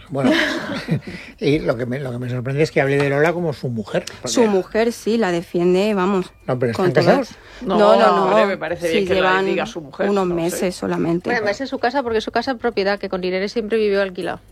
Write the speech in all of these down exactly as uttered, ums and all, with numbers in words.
Bueno, y lo que, me, lo que me sorprende es que hable de Lola como su mujer. Su mujer, sí, la defiende, vamos. No, pero ¿están con casados? No, no, no. no. Hombre, me parece sí, bien que llevan la diga su mujer. unos no meses sé. solamente. Bueno, además es su casa porque es su casa en propiedad, que con Irene siempre vivió alquilado.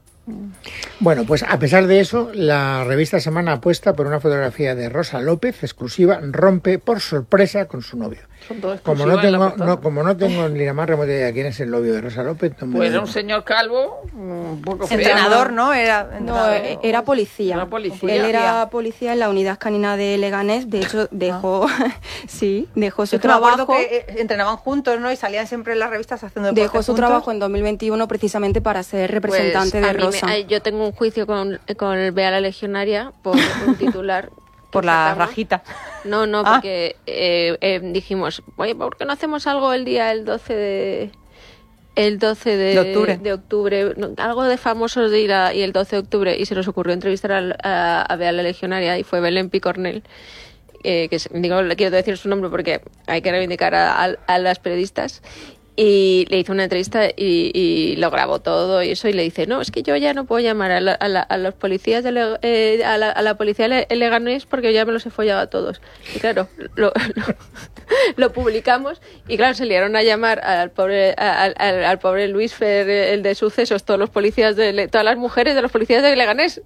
Bueno, pues a pesar de eso, la revista Semana apuesta por una fotografía de Rosa López, exclusiva, rompe por sorpresa con su novio. Son todas Como no, exclusivas en la tengo, portada. no, como no tengo ni la más remota idea de quién es el novio de Rosa López, no me Pues lo era un digo. señor calvo, un poco feo. Entrenador, ¿no? Era No, entrenador. eh, era policía. Era policía. Él era policía en la unidad canina de Leganés. De hecho, dejó, sí, dejó su Yo que me acuerdo trabajo. que eh, entrenaban juntos, ¿no? Y salían siempre en las revistas haciendo deporte Dejó su juntos. trabajo en dos mil veintiuno precisamente para ser representante Pues, a de mí me- Rosa. ay, yo tengo un juicio con, con el Bea la Legionaria por un titular. Por que la sacamos. rajita. No, no, Ah. porque eh, eh, dijimos, oye, ¿por qué no hacemos algo el día el doce de... El doce de, De octubre. de octubre, no, algo de famosos de ir a, y el doce de octubre, y se nos ocurrió entrevistar a, a, a Bea la Legionaria, y fue Belén Picornell, eh, que es- digo, le quiero decir su nombre porque hay que reivindicar a, a- a las periodistas, y le hizo una entrevista y, y lo grabó todo y eso, y le dice, no, es que yo ya no puedo llamar a, la- a, la- a los policías de Le- eh, a, la, a la policía de Leganés porque ya me los he follado a todos. Y claro, lo, lo, lo publicamos y claro, se liaron a llamar al pobre al, al, al pobre Luis Fer, el de sucesos, todos los policías de Le- todas las mujeres de los policías de Leganés.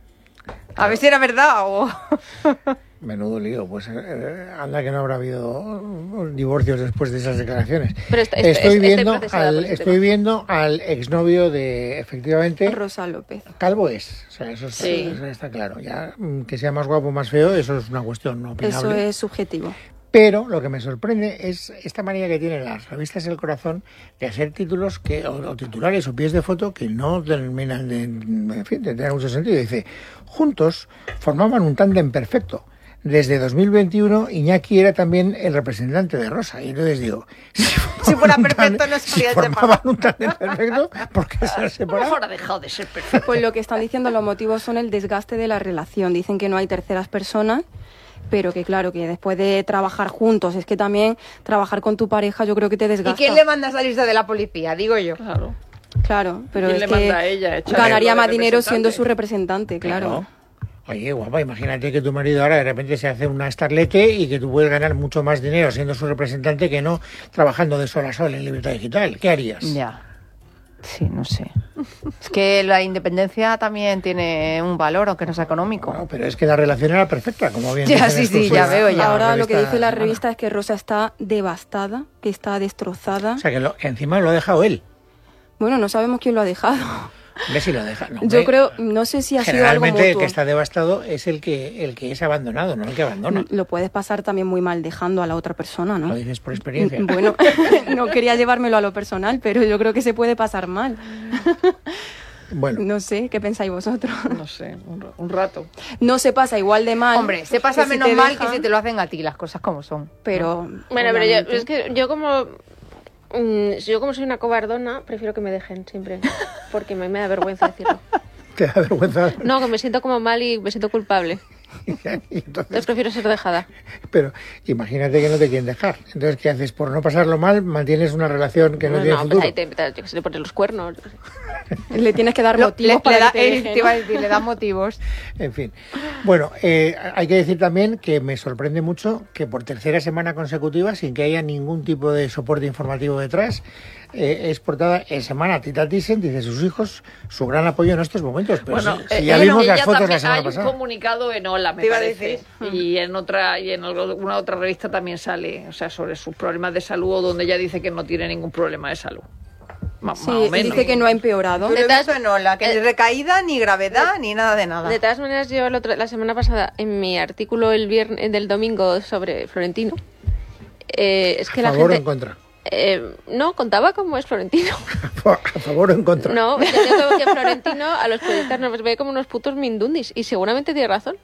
A ver si era verdad o... Menudo lío, pues eh, anda que no habrá habido divorcios después de esas declaraciones. Pero esta- esta- estoy, esta viendo procesada al, por ese estoy tema. viendo al exnovio de, efectivamente, Rosa López. calvo es. O sea, eso está, Sí. eso está claro. Ya mm, que sea más guapo o más feo, eso es una cuestión no opinable. Eso es subjetivo. Pero lo que me sorprende es esta manía que tienen las revistas El Corazón de hacer títulos que, o, o titulares o pies de foto que no terminan de, en fin, de tener mucho sentido. Dice, juntos formaban un tándem perfecto. Desde dos mil veintiuno Iñaki era también el representante de Rosa. Y entonces digo, si, Si fuera formaban un perfecto, tándem- no se si habrían formaban separado. un tándem perfecto, ¿por qué se han A lo separado? mejor ha dejado de ser perfecto. Pues lo que están diciendo los motivos son el desgaste de la relación. Dicen que no hay terceras personas, pero que claro, que después de trabajar juntos, es que también trabajar con tu pareja yo creo que te ¿Y desgasta. quién le manda a salirse de la policía? Digo yo. Claro. Claro, pero ¿Quién es le que manda a ella a echar ganaría algo de más dinero siendo representante? su representante, claro. Claro. Oye, guapa, imagínate que tu marido ahora de repente se hace una starlete y que tú puedes ganar mucho más dinero siendo su representante que no trabajando de sol a sol en Libertad Digital. ¿Qué harías? Ya. Sí, no sé. Es que la independencia también tiene un valor, aunque no sea económico. Bueno, pero es que la relación era perfecta, como bien Ya, dicen sí, sí, exclusiva ya veo, ya. la Ahora lo que revista dice la Semana. revista es que Rosa está devastada, que está destrozada. O sea, que, lo, que encima lo ha dejado él. Bueno, no sabemos quién lo ha dejado. Ve si lo deja. No, Yo hombre, creo, no sé si ha sido algo generalmente el mutuo. que está devastado es el que el que es abandonado, no el que abandona. Lo puedes pasar también muy mal dejando a la otra persona, ¿no? Lo dices por experiencia. Bueno, no quería llevármelo a lo personal, pero yo creo que se puede pasar mal. Bueno, No sé, ¿qué pensáis vosotros? No sé, un, un rato. No se pasa igual de mal. Hombre, se pasa que si menos te mal dejan, que si te lo hacen a ti, las cosas como son. Pero, Bueno, pero yo, obviamente. es que yo como mm, yo como soy una cobardona, prefiero que me dejen siempre, porque me, me da vergüenza decirlo. te da vergüenza. No, que me siento como mal y me siento culpable. Y Entonces entonces, prefiero ser dejada. pero imagínate que no te quieren dejar. Entonces, ¿qué haces? Por no pasarlo mal, mantienes una relación que no, tiene pues futuro. ahí te, te, yo que sé, le pones los cuernos. yo qué sé. Le tienes que dar Lo- motivos le, para le da, que te eh, dejen, te iba a ¿no? decir, le da motivos. En fin. Bueno, eh, hay que decir también que me sorprende mucho que por tercera semana consecutiva, sin que haya ningún tipo de soporte informativo detrás, eh, es portada en semana Tita Thyssen, dice sus hijos, su gran apoyo en estos momentos. Pero Bueno, si, si eh, ya ella vimos las ella fotos también- la semana hay pasada. un comunicado en Hola, me Te iba a parece, decir. y en otra y en alguna otra revista también sale, o sea, sobre sus problemas de salud, donde ella dice que no tiene ningún problema de salud. Más, Sí, más o y menos. dice que no ha empeorado. Yo lo he todas- visto en Ola, que ni recaída, ni gravedad, ni nada de nada. De todas maneras, yo el otro- la semana pasada, en mi artículo el viernes del domingo sobre Florentino, eh, es que ¿A la favor o gente... en contra? eh, no, contaba cómo es Florentino. ¿A favor o en contra? No, yo digo que Florentino a los periodistas nos ve como unos putos mindundis, y seguramente tiene razón.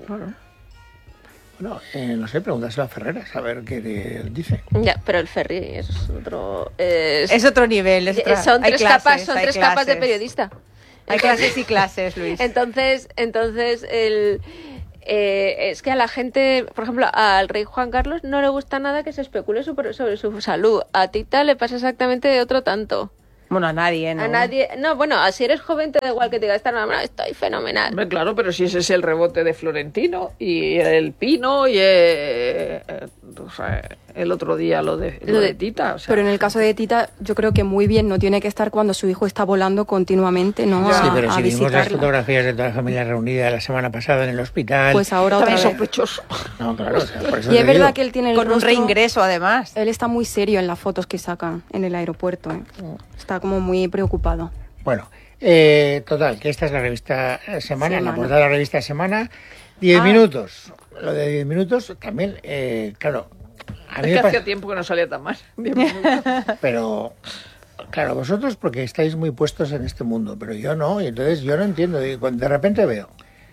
Bueno, eh, no sé, pregúntaselo a Ferreras, a ver qué te dice. Ya, pero el Ferri es otro... es- Es otro nivel. Es otra- son hay tres clases, capas, son hay tres capas de clases. periodista. Hay clases y clases, Luis. Entonces, entonces el, eh, es que a la gente, por ejemplo, al rey Juan Carlos no le gusta nada que se especule sobre, sobre su salud. A Tita le pasa exactamente de otro tanto. Bueno, a nadie, ¿no? A nadie. No, bueno, si eres joven te da igual que te diga estar enamorado, estoy fenomenal. Hombre, claro, pero si ese es el rebote de Florentino y el Pino y eh, eh, o sea, el otro día lo de, lo de Tita. O sea, Pero en el caso de Tita, yo creo que muy bien no tiene que estar cuando su hijo está volando continuamente, ¿no? Sí, A, pero a si vimos las visitarla. fotografías de toda la familia reunida la semana pasada en el hospital... Pues ahora otra también vez. sospechoso. No, claro, o sea, por eso Y te es verdad digo. que él tiene el Con un rostro- reingreso, además. Él está muy serio en las fotos que sacan en el aeropuerto, ¿eh? Está como muy preocupado. Bueno, eh, total, que esta es la revista Semana, Semana. la portada de la revista Semana. Diez Ah. minutos. Lo de diez minutos también, eh, claro... A mí Es me que parece- hacía tiempo que no salía tan mal. Diez minutos. Pero, claro, vosotros porque estáis muy puestos en este mundo, pero yo no, y entonces yo no entiendo. Y cuando de repente veo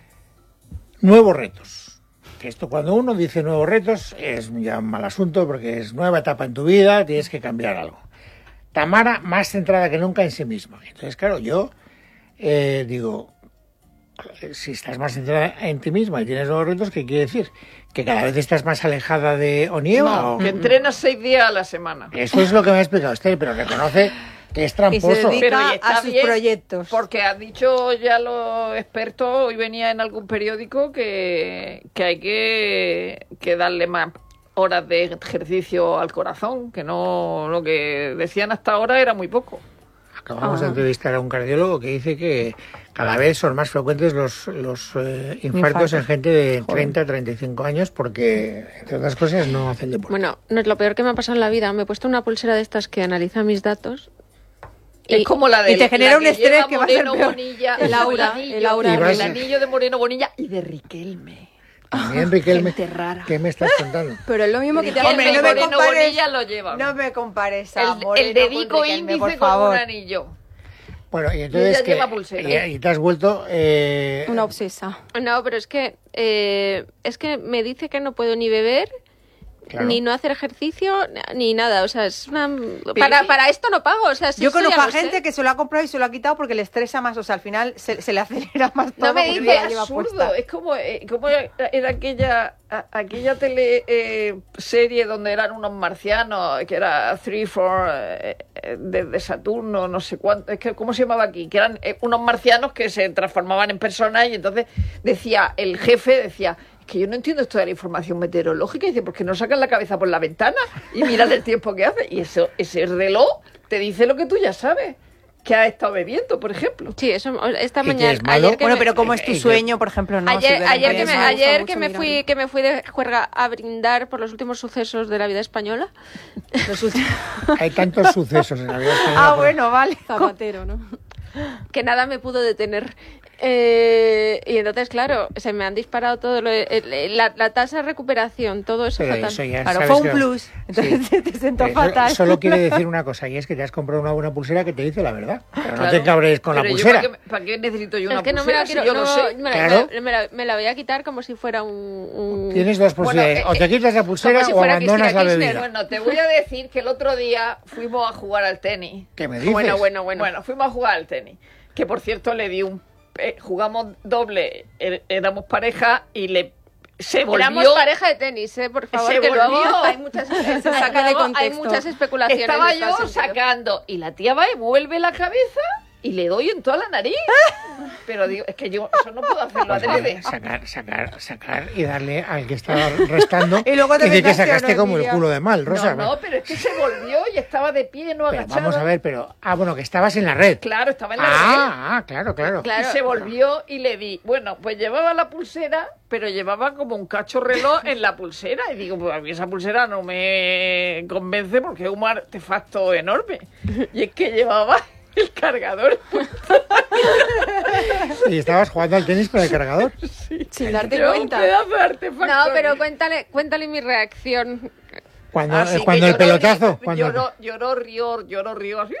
nuevos retos, que esto cuando uno dice nuevos retos es ya un mal asunto porque es nueva etapa en tu vida, tienes que cambiar algo. Tamara más centrada que nunca en sí misma. Entonces, claro, yo eh, digo, si estás más centrada en ti misma y tienes nuevos retos, ¿qué quiere decir? ¿Que cada vez estás más alejada de Onieva? No, o... que entrenas seis días a la semana. Eso es lo que me ha explicado usted, pero reconoce que es Y se tramposo. dedica Pero, y está a sus bien, proyectos. Porque han dicho ya los expertos, hoy venía en algún periódico, que, que hay que, que darle más horas de ejercicio al corazón, que no lo que decían hasta ahora era muy poco. Acabamos Ah. de entrevistar a un cardiólogo que dice que cada vez son más frecuentes los, los eh, infartos Infartos. en gente de treinta a treinta y cinco años porque, entre otras cosas, no hacen deporte. Bueno, no es lo peor que me ha pasado en la vida. Me he puesto una pulsera de estas que analiza mis datos. Es como la de y te genera la un que estrés lleva que va a ser Moreno peor. Bonilla, El aura, anillo, el aura. Y vas- el anillo de Moreno Bonilla y de Riquelme. También, Riquelme, gente rara. ¿qué me estás contando? Pero es lo mismo que te Riquelme hacen y no me Moreno compares- Bonilla lo llevan. No me compares a el, Moreno el dedico con Riquelme, índice por con favor. un anillo. Bueno, y entonces ella que lleva pulsera. y, y te has vuelto eh, una obsesa. No, pero es que eh, es que me dice que no puedo ni beber, claro. ni no hacer ejercicio, ni nada. O sea, es una... Para, para esto no pago. O sea, si Yo esto ya conozco a lo sé. gente que se lo ha comprado y se lo ha quitado porque le estresa más. O sea, al final se, se le acelera más todo. No me porque dice la lleva absurdo, puesta. es como, eh, como era, era aquella a- aquella tele eh, serie donde eran unos marcianos, que era Three, Four, eh, eh, desde Saturno, no sé cuánto, es que ¿cómo se llamaba aquí? Que eran eh, unos marcianos que se transformaban en personas y entonces decía, el jefe decía, es que yo no entiendo esto de la información meteorológica, y dice, porque no sacan la cabeza por la ventana y miran el tiempo que hace, y eso, ese reloj te dice lo que tú ya sabes, que has estado bebiendo, por ejemplo. Sí, eso esta ¿Qué, que mañana. es malo? Ayer que Bueno, me- pero como es eh, tu eh, sueño, por ejemplo, no. Ayer, Si ayer, que duermes me, me mal. gusta ayer mucho que me mirarlo. fui que me fui de juerga a brindar por los últimos sucesos de la vida española. Los últimos- Hay tantos sucesos en la vida española. Ah, por- bueno, vale. Zapatero, ¿no? Que nada me pudo detener. Eh, y entonces, claro, se me han disparado todo lo, el- la, la tasa de recuperación, todo eso Pero fatal. eso ya Claro, sabes fue un que- plus. Entonces Sí. te sentó Pero eso fatal. Solo quiere decir una cosa, y es que te has comprado una buena pulsera que te dice la verdad. Pero no Claro. te cabres con la Pero yo, pulsera. ¿para qué, para qué necesito yo una Es que no me pulsera la si quiero, yo no, lo sé? me, la, Claro. me, me la, me la voy a quitar como si fuera un... un- Tienes dos posibilidades, Bueno, o te eh, quitas la pulsera si o fuera abandonas la Cristina Kirchner, bebida. Bueno, te voy a decir que el otro día fuimos a jugar al tenis. ¿Qué me dices? Bueno, bueno, bueno. Bueno, fuimos a jugar al tenis. Que por cierto le di un. eh, jugamos doble, er- éramos pareja y le. Se volvió. Éramos pareja de tenis, eh, por favor, Se que luego volvió. hay muchas, Se saca de luego hay contexto. muchas especulaciones. Estaba de este yo sentido. sacando y la tía va y vuelve la cabeza y le doy en toda la nariz. Pero digo, es que yo eso no puedo hacerlo Pues adrede. vale, sacar, sacar, sacar y darle al que estaba restando Y luego te dice que vengaste, sacaste ¿no, como el Emilia? culo de mal, Rosa. No, no, pero es que se volvió y estaba de pie, no Pero agachada. vamos a ver, pero... Ah, bueno, que estabas en la red. Claro, estaba en la red. Ah, ah, claro, claro. Claro. Y se volvió y le di. Bueno, pues llevaba la pulsera, pero llevaba como un cacho reloj en la pulsera. Y digo, pues a mí esa pulsera no me convence porque es un artefacto enorme. Y es que llevaba el cargador. Y estabas jugando al tenis con el cargador. Sin darte Llevaba un cuenta. pedazo de artefacto. No, pero aquí. cuéntale, cuéntale mi reacción. Cuando, Así eh, que cuando el lloró, pelotazo. Cuando... Lloró, lloró, rió, lloró, rió. Así.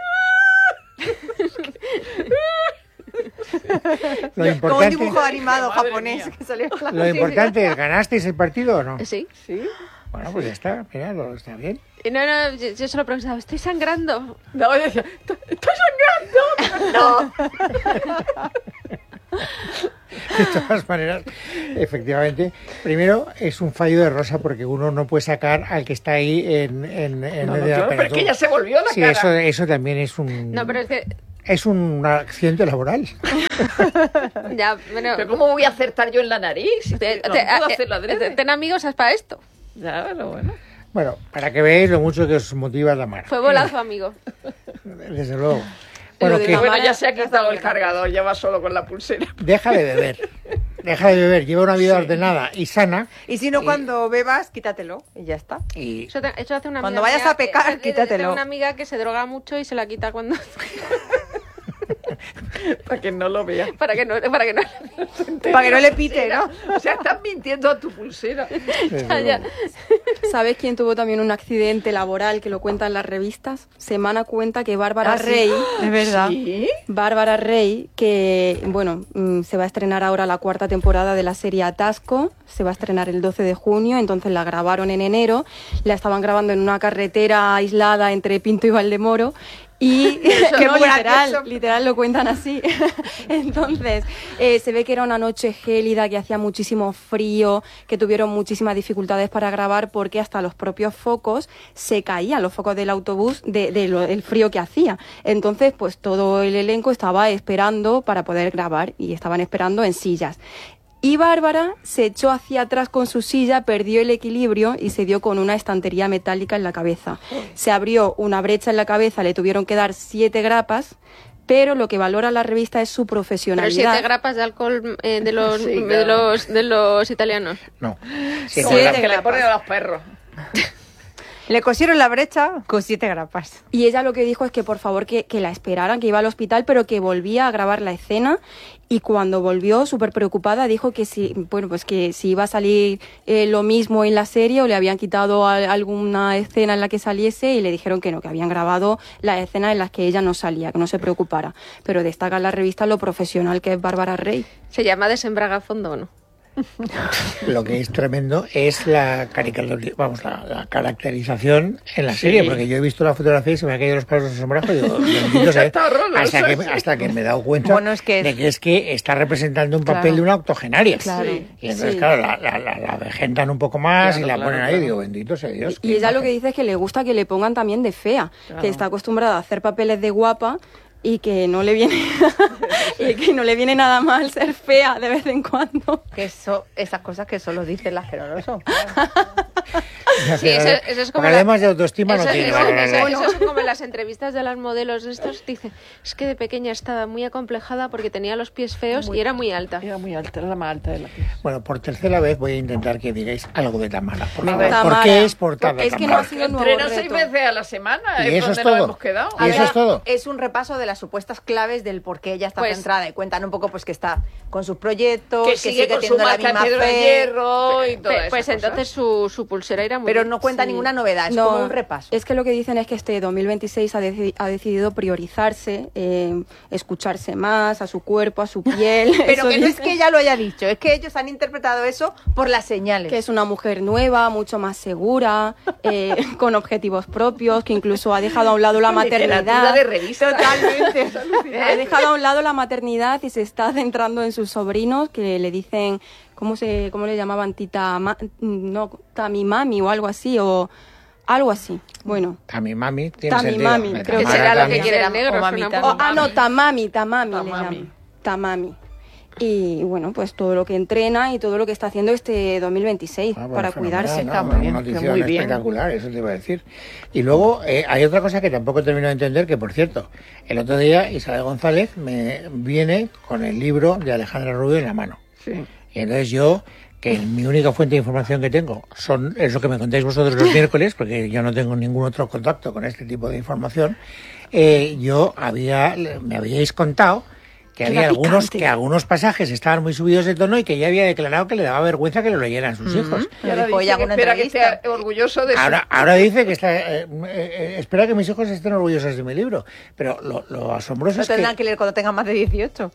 Lo Como un importante, dibujo animado Madre japonés mía. que salió en la- lo importante es, ¿ganasteis el partido o no? Sí. Sí. Bueno, pues ya está, mira, lo- está bien. Y no, no, yo, yo solo preguntaba, estoy sangrando. No, yo decía, "Estoy- estoy sangrando. No. De todas maneras, efectivamente, primero es un fallo de Rosa porque uno no puede sacar al que está ahí en, en, en No, medio no, de la claro, pero es que ya se volvió la Sí, cara. eso, eso también es un... No, pero es que Es un accidente laboral. ya, bueno, Pero ¿cómo voy a acertar yo en la nariz? Si te- no te- puedo eh, hacerlo adrede. eh, ten amigos es para esto. Ya, pero bueno. Bueno, para que veáis lo mucho que os motiva la mar. Fue bolazo, amigo. Desde luego. Lo Bueno, de que la Bueno, Tamara ya se ha ya quitado está el bien. cargador, ya va solo con la pulsera. deja de beber. Deja de beber. Lleva una vida ordenada y sana. Y si no, Y- cuando bebas, quítatelo y ya está. Y Eso, te- eso hace una Cuando amiga vayas mía a pecar, que- eh, eh, quítatelo. Tengo una amiga que se droga mucho y se la quita cuando Para que no lo vea. para que no para que no Para que no le pite, ¿no? O sea, estás mintiendo a tu pulsera. desde Ya, ya. luego. ¿Sabes quién tuvo también un accidente laboral que lo cuenta en las revistas? Semana cuenta que Bárbara Ah, sí. Rey, Es verdad. ¿Sí? Bárbara Rey, que bueno, mm, se va a estrenar ahora la cuarta temporada de la serie Atasco, se va a estrenar el doce de junio, entonces la grabaron en enero, la estaban grabando en una carretera aislada entre Pinto y Valdemoro. Y Qué no, muy literal, gracioso. literal lo cuentan así. Entonces, eh, se ve que era una noche gélida, que hacía muchísimo frío, que tuvieron muchísimas dificultades para grabar porque hasta los propios focos se caían, los focos del autobús, de, de lo- el frío que hacía. Entonces, pues todo el elenco estaba esperando para poder grabar y estaban esperando en sillas. Y Bárbara se echó hacia atrás con su silla, perdió el equilibrio y se dio con una estantería metálica en la cabeza. Se abrió una brecha en la cabeza, le tuvieron que dar siete grapas, pero lo que valora la revista es su Pero profesionalidad. siete grapas de alcohol eh, de los Sí, de claro. los de los italianos. No. Sí, Como con las la- que le ponen a los perros. Le cosieron la brecha con siete grapas. Y ella lo que dijo es que por favor que, que la esperaran, que iba al hospital, pero que volvía a grabar la escena. Y cuando volvió, súper preocupada, dijo que si, bueno, pues que si iba a salir eh, lo mismo en la serie o le habían quitado a- alguna escena en la que saliese y le dijeron que no, que habían grabado las escenas en las que ella no salía, que no se preocupara. Pero destaca en la revista lo profesional que es Bárbara Rey. ¿Se llama Desembraga a fondo o no? Lo que es tremendo es la, caricatura- vamos, la, la caracterización en la serie, porque yo he visto la fotografía y se me han caído los palos de sombrajo y digo, bendito sea, Está horroroso, hasta que, sí. hasta que me he dado cuenta Bueno, es que es- de que es que está representando un papel Claro. de una octogenaria. Claro. Sí. Y entonces, Sí. claro, la, la, la, la vejentan un poco más Claro, y la claro, ponen ahí claro. y digo, bendito sea Dios. Y ella lo que dice es que le gusta que le pongan también de fea, Claro. que está acostumbrada a hacer papeles de guapa y que no le viene y que no le viene nada mal ser fea de vez en cuando. Que eso, esas cosas que solo dicen las que no lo son. Sí, eso, eso es como Porque la- además de autoestima no eso, tiene. eso- la- la- eso- la- eso son como las entrevistas de las modelos estos dicen, es que de pequeña estaba muy acomplejada porque tenía los pies feos y era muy alta. Era muy alta, era la más alta de la clase. Bueno, por tercera vez voy a intentar que digáis algo de Tamara. Por Venga. favor. ¿Por Tamara, qué es portada porque es que no Tamara? ha sido el nuevo Entrena seis reto. veces a la semana, Y es eso donde es nos todo. hemos quedado. Y eso es todo. Es un repaso de las supuestas claves del por qué ella está Pues- centrada y cuentan un poco pues que está con sus proyectos, Que que, sigue con su teniendo la marca misma piedra de fe, hierro y Pe- todas pues esas entonces su, su pulsera era muy pero no cuenta Sí. ninguna novedad, es No, como un repaso. Es que lo que dicen es que este dos mil veintiséis ha, deci- ha decidido priorizarse, eh, escucharse más a su cuerpo, a su piel. Pero Eso que no es dice. que ella lo haya dicho, es que ellos han interpretado eso por las señales. Que es una mujer nueva, mucho más segura, eh, con objetivos propios, que incluso ha dejado a un lado la literatura maternidad. de revista. Totalmente. Ha dejado a un lado la maternidad y se está centrando en sus sobrinos, que le dicen, ¿cómo se cómo le llamaban? Tita, ma- no, Tami Mami o algo así, o algo así. Bueno. A mi mami tiene Tami sentido. mami, Me creo que Tamara será lo que también. quiere el O negro. mamita. suena un Oh, poco- ah, no, Tamami, Tamami, le Tamami. llaman. Tamami. Y bueno, pues todo lo que entrena y todo lo que está haciendo este dos mil veintiséis Ah, bueno, para fenomenal, cuidarse. ¿no? Está muy bien, Una que notición muy bien. espectacular, eso te iba a decir. Y luego eh, hay otra cosa que tampoco termino de entender, que por cierto, el otro día Isabel González me viene con el libro de Alejandra Rubio en la mano. Sí. Y entonces yo, que mi única fuente de información que tengo son es lo que me contáis vosotros los miércoles, porque yo no tengo ningún otro contacto con este tipo de información, eh, yo había, me habíais contado que Era había algunos picante. que algunos pasajes estaban muy subidos de tono y que ella había declarado que le daba vergüenza que lo leyeran sus hijos. Y ahora Lo dijo dice ella que en una espera que entrevista. esté orgulloso de su... Ahora, ahora dice que está, eh, eh, espera que mis hijos estén orgullosos de mi libro, pero lo, lo asombroso Lo es que, tendrán que leer cuando tengan más de dieciocho.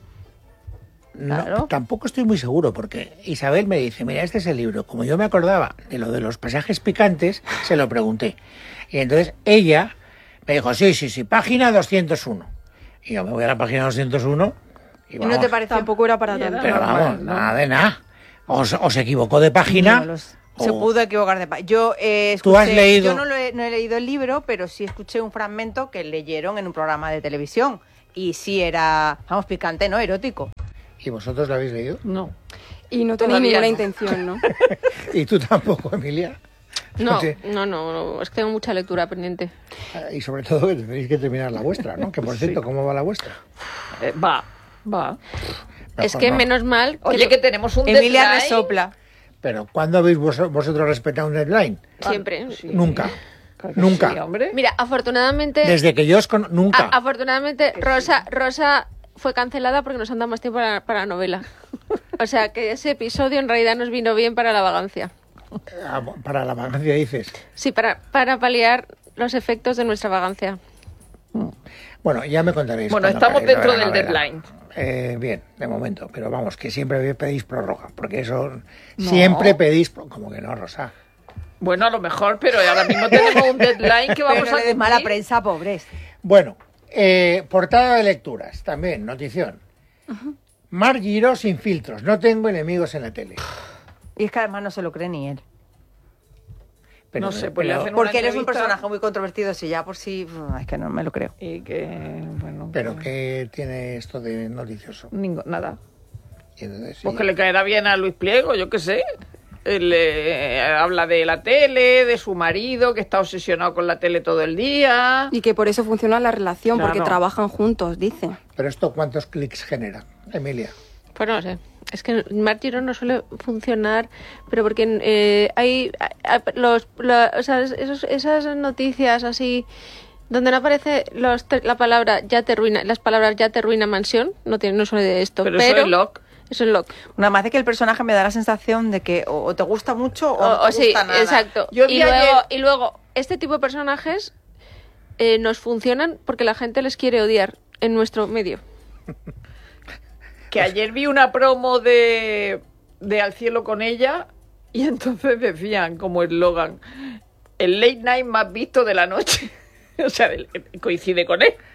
no, claro. tampoco estoy muy seguro, porque Isabel me dice, mira, este es el libro. Como yo me acordaba de lo de los pasajes picantes, se lo pregunté. Y entonces ella me dijo, sí, sí, sí, página doscientos uno. Y yo me voy a la página doscientos uno Y ¿Y no vamos, te pareció? Tampoco era para Y era tanto. Pero normal, vamos, ¿no? nada de nada. O, se- o se equivocó de página. No, los- Se o- pudo equivocar de página. Yo eh, ¿Tú has escuché- leído? Yo no, lo he, no he leído el libro, pero sí escuché un fragmento que leyeron en un programa de televisión. Y sí era, vamos, picante, ¿no? Erótico. ¿Y vosotros lo habéis leído? No. Y no tenéis Todavía ninguna no. intención, ¿no? Y tú tampoco, Emilia. No, Sí. no, no, no, es que tengo mucha lectura pendiente. Y sobre todo que tenéis que terminar la vuestra, ¿no? Que por cierto, ¿cómo va la vuestra? Eh, va, va. Es Mejor que no. menos mal que Oye, lo- que tenemos un Emilia deadline. resopla. Pero ¿cuándo habéis vos- vosotros respetado un deadline? siempre. Nunca. Claro que Nunca. sí, hombre. Mira, afortunadamente, Desde que yo os con... Nunca. a- afortunadamente Rosa, Rosa fue cancelada porque nos han dado más tiempo para, para la novela. O sea que ese episodio en realidad nos vino bien para la vagancia. Ah, Para la vagancia dices. Sí, para, para paliar los efectos de nuestra vagancia. Bueno, ya me contaréis. Bueno, cuando estamos acabéis dentro la del novela. deadline. Eh, bien, de momento. Pero vamos, que siempre pedís prórroga. Porque eso... Siempre pedís... pro- Como que no, Rosa. Bueno, a lo mejor, pero ahora mismo tenemos un deadline que vamos Pero a le des mala cumplir. prensa, pobres. Bueno, eh, portada de lecturas. También, notición. Mar Giró sin filtros. No tengo enemigos en la tele. Y es que además no se lo cree ni él. Pero, No sé, pues le pero- hacen una Porque él es un entrevista. personaje muy controvertido, si ya por sí... uf, Es que no me lo creo. Y que, bueno, pero que- ¿qué tiene esto de noticioso? Ningo- nada. Y entonces, Pues sí. que le caerá bien a Luis Pliego, yo qué sé. Él eh, habla de la tele, de su marido, que está obsesionado con la tele todo el día. Y que por eso funciona la relación, porque Claro. trabajan juntos, dice. Pero esto, ¿cuántos clics genera, Emilia? Pues no sé. Es que Mar Girón no suele funcionar, pero porque eh, hay a- a- los, la- o sea, esos- esas noticias así donde no aparece los te- la palabra ya te ruina, las palabras ya te ruina mansión, no tiene no suele de esto, Pero, pero, eso es Locke. eso es Locke. Nada más de que el personaje me da la sensación de que o, o te gusta mucho o, no O, o te sí, gusta nada. exacto. Yo Y vi ayer- luego, y luego este tipo de personajes eh, nos funcionan porque la gente les quiere odiar en nuestro medio. Que ayer vi una promo de, de Al cielo con ella y entonces decían como eslogan, el late night más visto de la noche. O sea, el- el- coincide con él.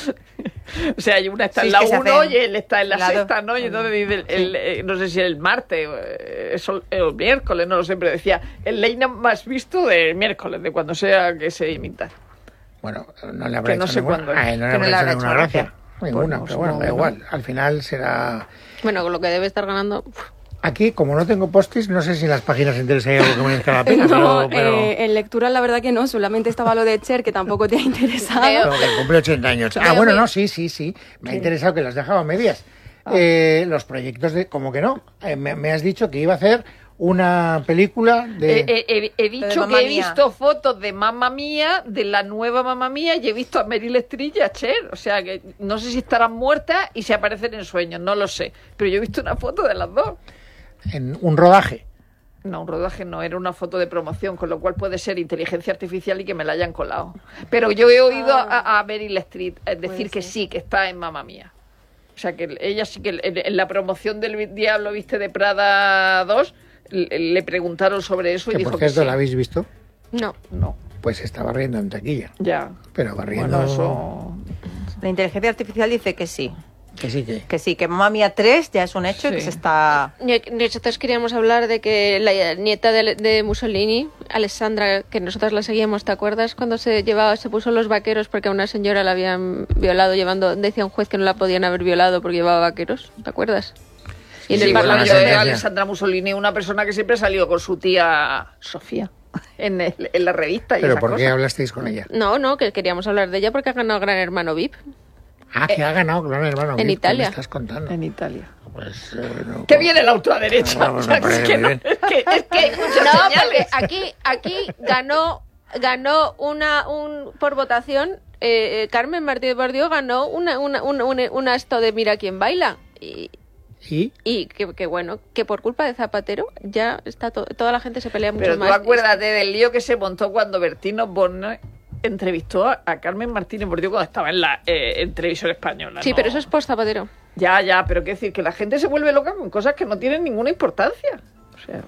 O sea, una está Sí, en es la que se uno hacen y él está en la la dos. sexta, ¿no? Y entonces dice, el, el, eh, no sé si el martes eh, es el, el miércoles, no lo sé, pero decía, el late night más visto del miércoles, de cuando sea que se imita. Bueno, no le habrá Que no hecho sé ninguna, cuándo es. a él no le Que no habrá le hecho habrá ninguna hecho gracia. gracia. Ninguna, Bueno, pero bueno, da supongo, igual. Al final será... Bueno, con lo que debe estar ganando. uf. Aquí, como no tengo postis, no sé si en las páginas enteras hay algo que merezca la pena, No, pero... pero... eh, en lectura la verdad que no, solamente estaba lo de Cher, que tampoco te ha interesado. Veo- pero que cumple ochenta años. Ah, Veo bueno, muy- no, sí, sí, sí. Me ha interesado que las dejaba a medias. Eh, los proyectos de... Como que no. Eh, me, me has dicho que iba a hacer una película de... Eh, eh, he, he dicho Mamma que he Mía. visto fotos de Mamma Mía, de la nueva Mamma Mía, y he visto a Meryl Streep y a Cher. O sea, que no sé si estarán muertas y si aparecen en sueños, no lo sé. Pero yo he visto una foto de las dos. en un rodaje. No, un rodaje no, era una foto de promoción, con lo cual puede ser inteligencia artificial y que me la hayan colado. Pero yo he oído a, a Meryl Streep eh, decir que sí, que está en Mamma Mía. O sea, que ella sí que en, en la promoción del Diablo Viste de Prada dos le, le preguntaron sobre eso y Que dijo por que cierto, sí. ¿la habéis visto? No. No, Pues estaba riendo en taquilla. ya. Pero va riendo... Bueno, eso... La inteligencia artificial dice que sí. Que sí que... Que sí, que Mamma Mía tres ya es un hecho y que Sí. se está... Nosotros queríamos hablar de que la nieta de, de Mussolini, Alessandra, que nosotras la seguíamos, ¿te acuerdas? Cuando se llevaba, se puso los vaqueros porque a una señora la habían violado llevando, decía un juez que no la podían haber violado porque llevaba vaqueros, ¿te acuerdas? Y en Sí, el bueno, Parlamento yo de sentencia. Alessandra Mussolini, una persona que siempre salió con su tía Sofía en, el- en la revista y ¿Pero esas por qué cosas. hablasteis con ella? No, no, que queríamos hablar de ella porque ha ganado Gran Hermano V I P. Ah, que ha ganado Gran Hermano. en ¿qué- qué Italia. me estás contando? En Italia. Pues, eh, no, Que viene la ultraderecha. No, no, O sea, me parece es, que muy no- bien. es que, es que hay muchas No, porque señales. aquí, aquí ganó, ganó una, un, por votación, eh, eh, Carmen Martínez Bordió ganó una, una, una, una, una esto de Mira quién baila. Y, ¿Y? y que, que bueno, que por culpa de Zapatero ya está to- toda la gente se pelea mucho Pero tú más. acuérdate del lío que se montó cuando Bertino Borne entrevistó a, a Carmen Martínez Bordió cuando estaba en la eh, en televisión española. Sí, ¿no? pero eso es post Zapatero. Ya, ya, pero qué decir, que la gente se vuelve loca con cosas que no tienen ninguna importancia. O sea,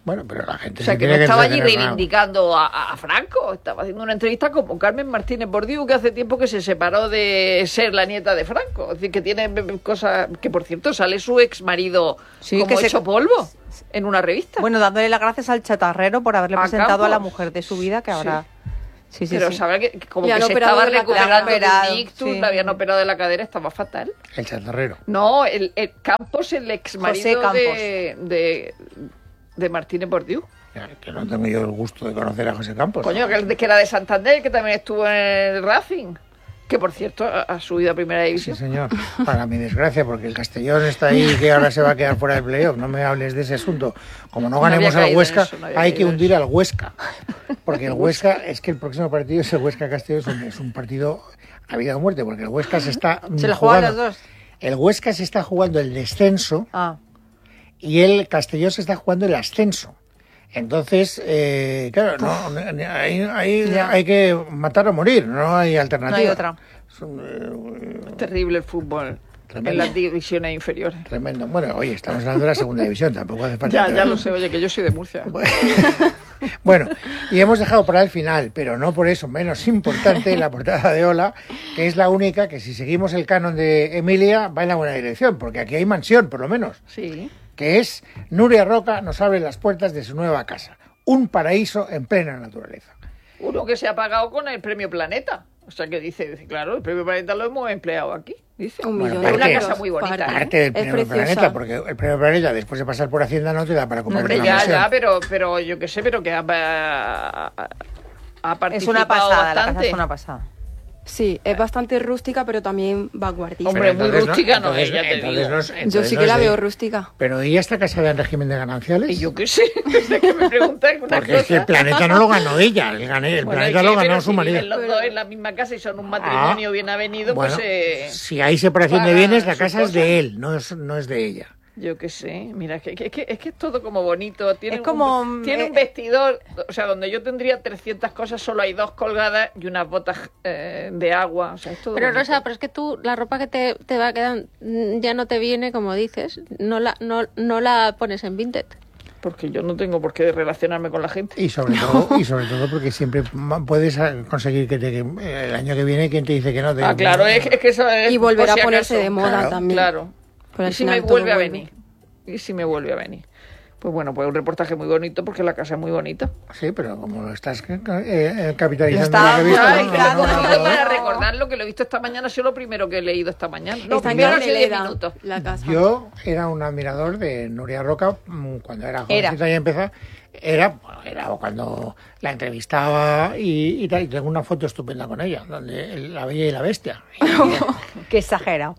Bueno, pero la gente O sea, se que no tiene estaba allí entretener, ¿no? reivindicando a, a Franco, estaba haciendo una entrevista como Carmen Martínez Bordiú, que hace tiempo que se separó de ser la nieta de Franco. Es decir, que tiene cosas, que por cierto sale su ex marido Sí, como que se- hecho polvo en una revista. Bueno, dándole las gracias al chatarrero por haberle A presentado a la Campos. mujer de su vida, que ahora... Sí, sí, Pero sí. sabrá que, que como Le que han se operado estaba de la recuperando cadera. de un Operado, ictus, sí. le habían operado de la cadera, estaba fatal. El chatarrero. No, el, el Campos, el ex marido Campos. de, de, de Martínez Bordiú. Que no tengo yo el gusto de conocer a José Campos. Coño, que, que era de Santander, que también estuvo en el Racing. Que por cierto ha, ha subido a primera Sí, división. señor. Para mi desgracia, porque el Castellón está ahí que ahora se va a quedar fuera del playoff. No me hables de ese asunto. Como no No había ganemos al caído en Huesca, eso, no había hay que caído en hundir eso. al Huesca. Porque el Huesca, es que el próximo partido es el Huesca-Castellón, es un, es un partido a vida o muerte, porque el Huesca se está mm, ¿Se la juegan jugando. los dos? El Huesca se está jugando el descenso Ah, y el Castellón se está jugando el ascenso. Entonces, eh, claro, no, no, ahí, ahí Ya. hay que matar o morir, no hay no alternativa. hay otra. Es un, eh, Terrible el fútbol Tremendo. en las divisiones inferiores. Tremendo. Bueno, oye, estamos hablando de la segunda división, tampoco hace falta. Ya, que- ya lo sé, oye, que yo soy de Murcia. Bueno, y hemos dejado para el final, pero no por eso menos importante, la portada de Ola, que es la única que si seguimos el canon de Emilia va en la buena dirección, porque aquí hay mansión, por lo menos, Sí. que es Nuria Roca nos abre las puertas de su nueva casa, un paraíso en plena naturaleza. Uno que se ha pagado con el premio Planeta. O sea que dice, dice, claro, el premio Planeta lo hemos empleado aquí. Dice. Un Bueno, millón parte- de una euros. casa muy bonita, para- ¿eh? Parte del Es premio preciosa. Planeta, porque el premio Planeta, después de pasar por Hacienda, no te da para comprar Hombre, una ya, mansión. ya, pero, pero yo qué sé, pero que ha, ha, ha Es participado una pasada, la bastante. casa es una pasada. Sí, es bastante rústica, pero también vanguardista. Hombre, Pero muy entonces rústica no entonces- es, ya te entonces digo. no es- Yo entonces sí no que es la de- veo rústica. Pero ¿y está casada en régimen de gananciales? Y yo qué sé, es que me preguntan una Porque es que el cosa. planeta no lo ganó ella, el, gané- el Bueno, planeta ¿y lo qué? ganó Pero su si marido. viven los dos en la misma casa y son un matrimonio bien avenido, Bueno, pues eh, si hay separación de pagan bienes, la sus casa es cosas. de él, no es, no es de ella. yo qué sé, mira, es que, que- que- es que es todo como bonito. Tiene Es como, un, tiene eh, un vestidor, o sea, donde yo tendría trescientas cosas, solo hay dos colgadas y unas botas eh, de agua. O sea, es todo Pero bonito. Rosa, pero es que tú la ropa que te, te va quedando mm, ya no te viene, como dices, no la, no, no la pones en Vinted. Porque yo no tengo por qué relacionarme con la gente. Y sobre todo, y sobre todo porque siempre ma- puedes ah, conseguir que te, que, eh, el año que viene, ¿quién te dice que no? Te- Ah, claro, es, es que eso es Y volverá por si a ponerse acaso. de moda Claro, también. Claro. Pero al ¿Y si me final todo vuelve a vuelve. venir? ¿Y si me vuelve a venir? Pues bueno, pues un reportaje muy bonito porque la casa es muy bonita. Sí, pero como lo estás eh, eh, capitalizando Está en la revista, muy ¿no? claro, No, no, no, no. Para recordar lo que lo he visto esta mañana, ha sido lo primero que he leído esta mañana. No, Está en primero han sido diez Canelera, minutos. la casa. Yo era un admirador de Nuria Roca mm, cuando era Era. jovencita y empezó. Era, bueno, era cuando la entrevistaba y, y tal. Y tengo una foto estupenda con ella, donde la Bella y la Bestia. Qué exagerado.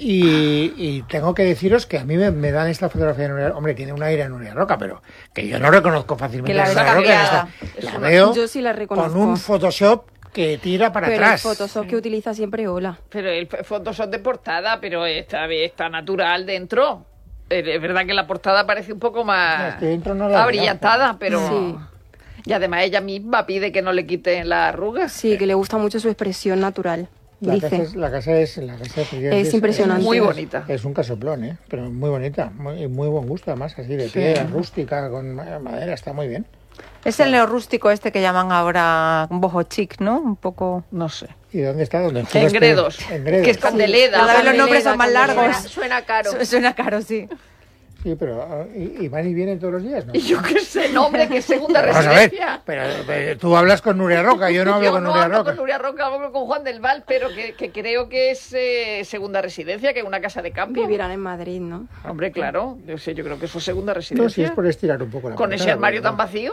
Y, y tengo que deciros que a mí me, me dan esta fotografía de Nuria Roca. Hombre, tiene un aire de Nuria Roca, pero que yo no reconozco fácilmente Que la a ves Nuria Roca. cambiada. esta- La veo Yo sí la reconozco. con un Photoshop que tira para pero atrás. el Photoshop que utiliza siempre Ola. Pero el fotos son de portada, pero está, está natural dentro. Eh, Es verdad que la portada parece un poco No, más es que dentro no la abrillantada, pero... Sí. Y además ella misma pide que no le quiten las arrugas. Sí, que le gusta mucho su expresión natural. La casa, Dice. es, la casa es la casa efectivamente, Es impresionante. Muy bonita. Es un casoplón, ¿eh? Pero muy bonita, muy, muy buen gusto además, así de piedra rústica con ma- madera, está muy bien. Es el neorrústico este que llaman ahora boho chic, ¿no? Un poco... No sé. ¿Y dónde está? ¿Dónde En Gredos. En Gredos. Que es Candeleda. Cada vez los Candeleda, nombres son más Candeleda. largos. Suena caro. Su- Suena caro, sí. Sí, pero ah, ¿y, y van y vienen todos los días? ¿no? Y yo qué sé, nombre, que es segunda Vamos a ver, residencia. pero, pero tú hablas con Nuria Roca, yo no hablo Yo con no Nuria hablo Roca. con Nuria Roca, hablo con Juan del Val, pero que, que creo que es eh, segunda residencia, que es una casa de campo. Vivirán en Madrid, ¿no? Hombre, claro, yo sé, yo creo que fue segunda No, si residencia. es por estirar un poco la Con portada, ese armario pero tan no. vacío.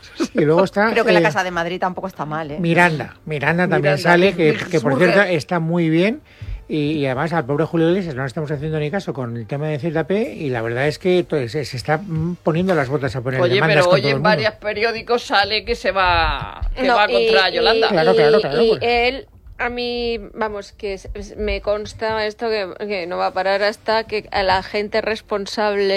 Y luego está Creo que la eh, casa de Madrid tampoco está mal, ¿eh? Miranda. Miranda también Miranda, sale, es que, Big que por Burger. cierto está muy bien. Y, y además al pobre Julio Iglesias no le estamos haciendo ni caso con el tema de Z P y la verdad es que to- se, se está mm, poniendo las botas a poner Oye, demandas pero con hoy todo el en mundo. varios periódicos sale que se va, que No, va contra y- Yolanda. y- Claro, claro, claro, Y pues. él, a mí, vamos, que es- es- me consta esto que, que no va a parar hasta que a la gente responsable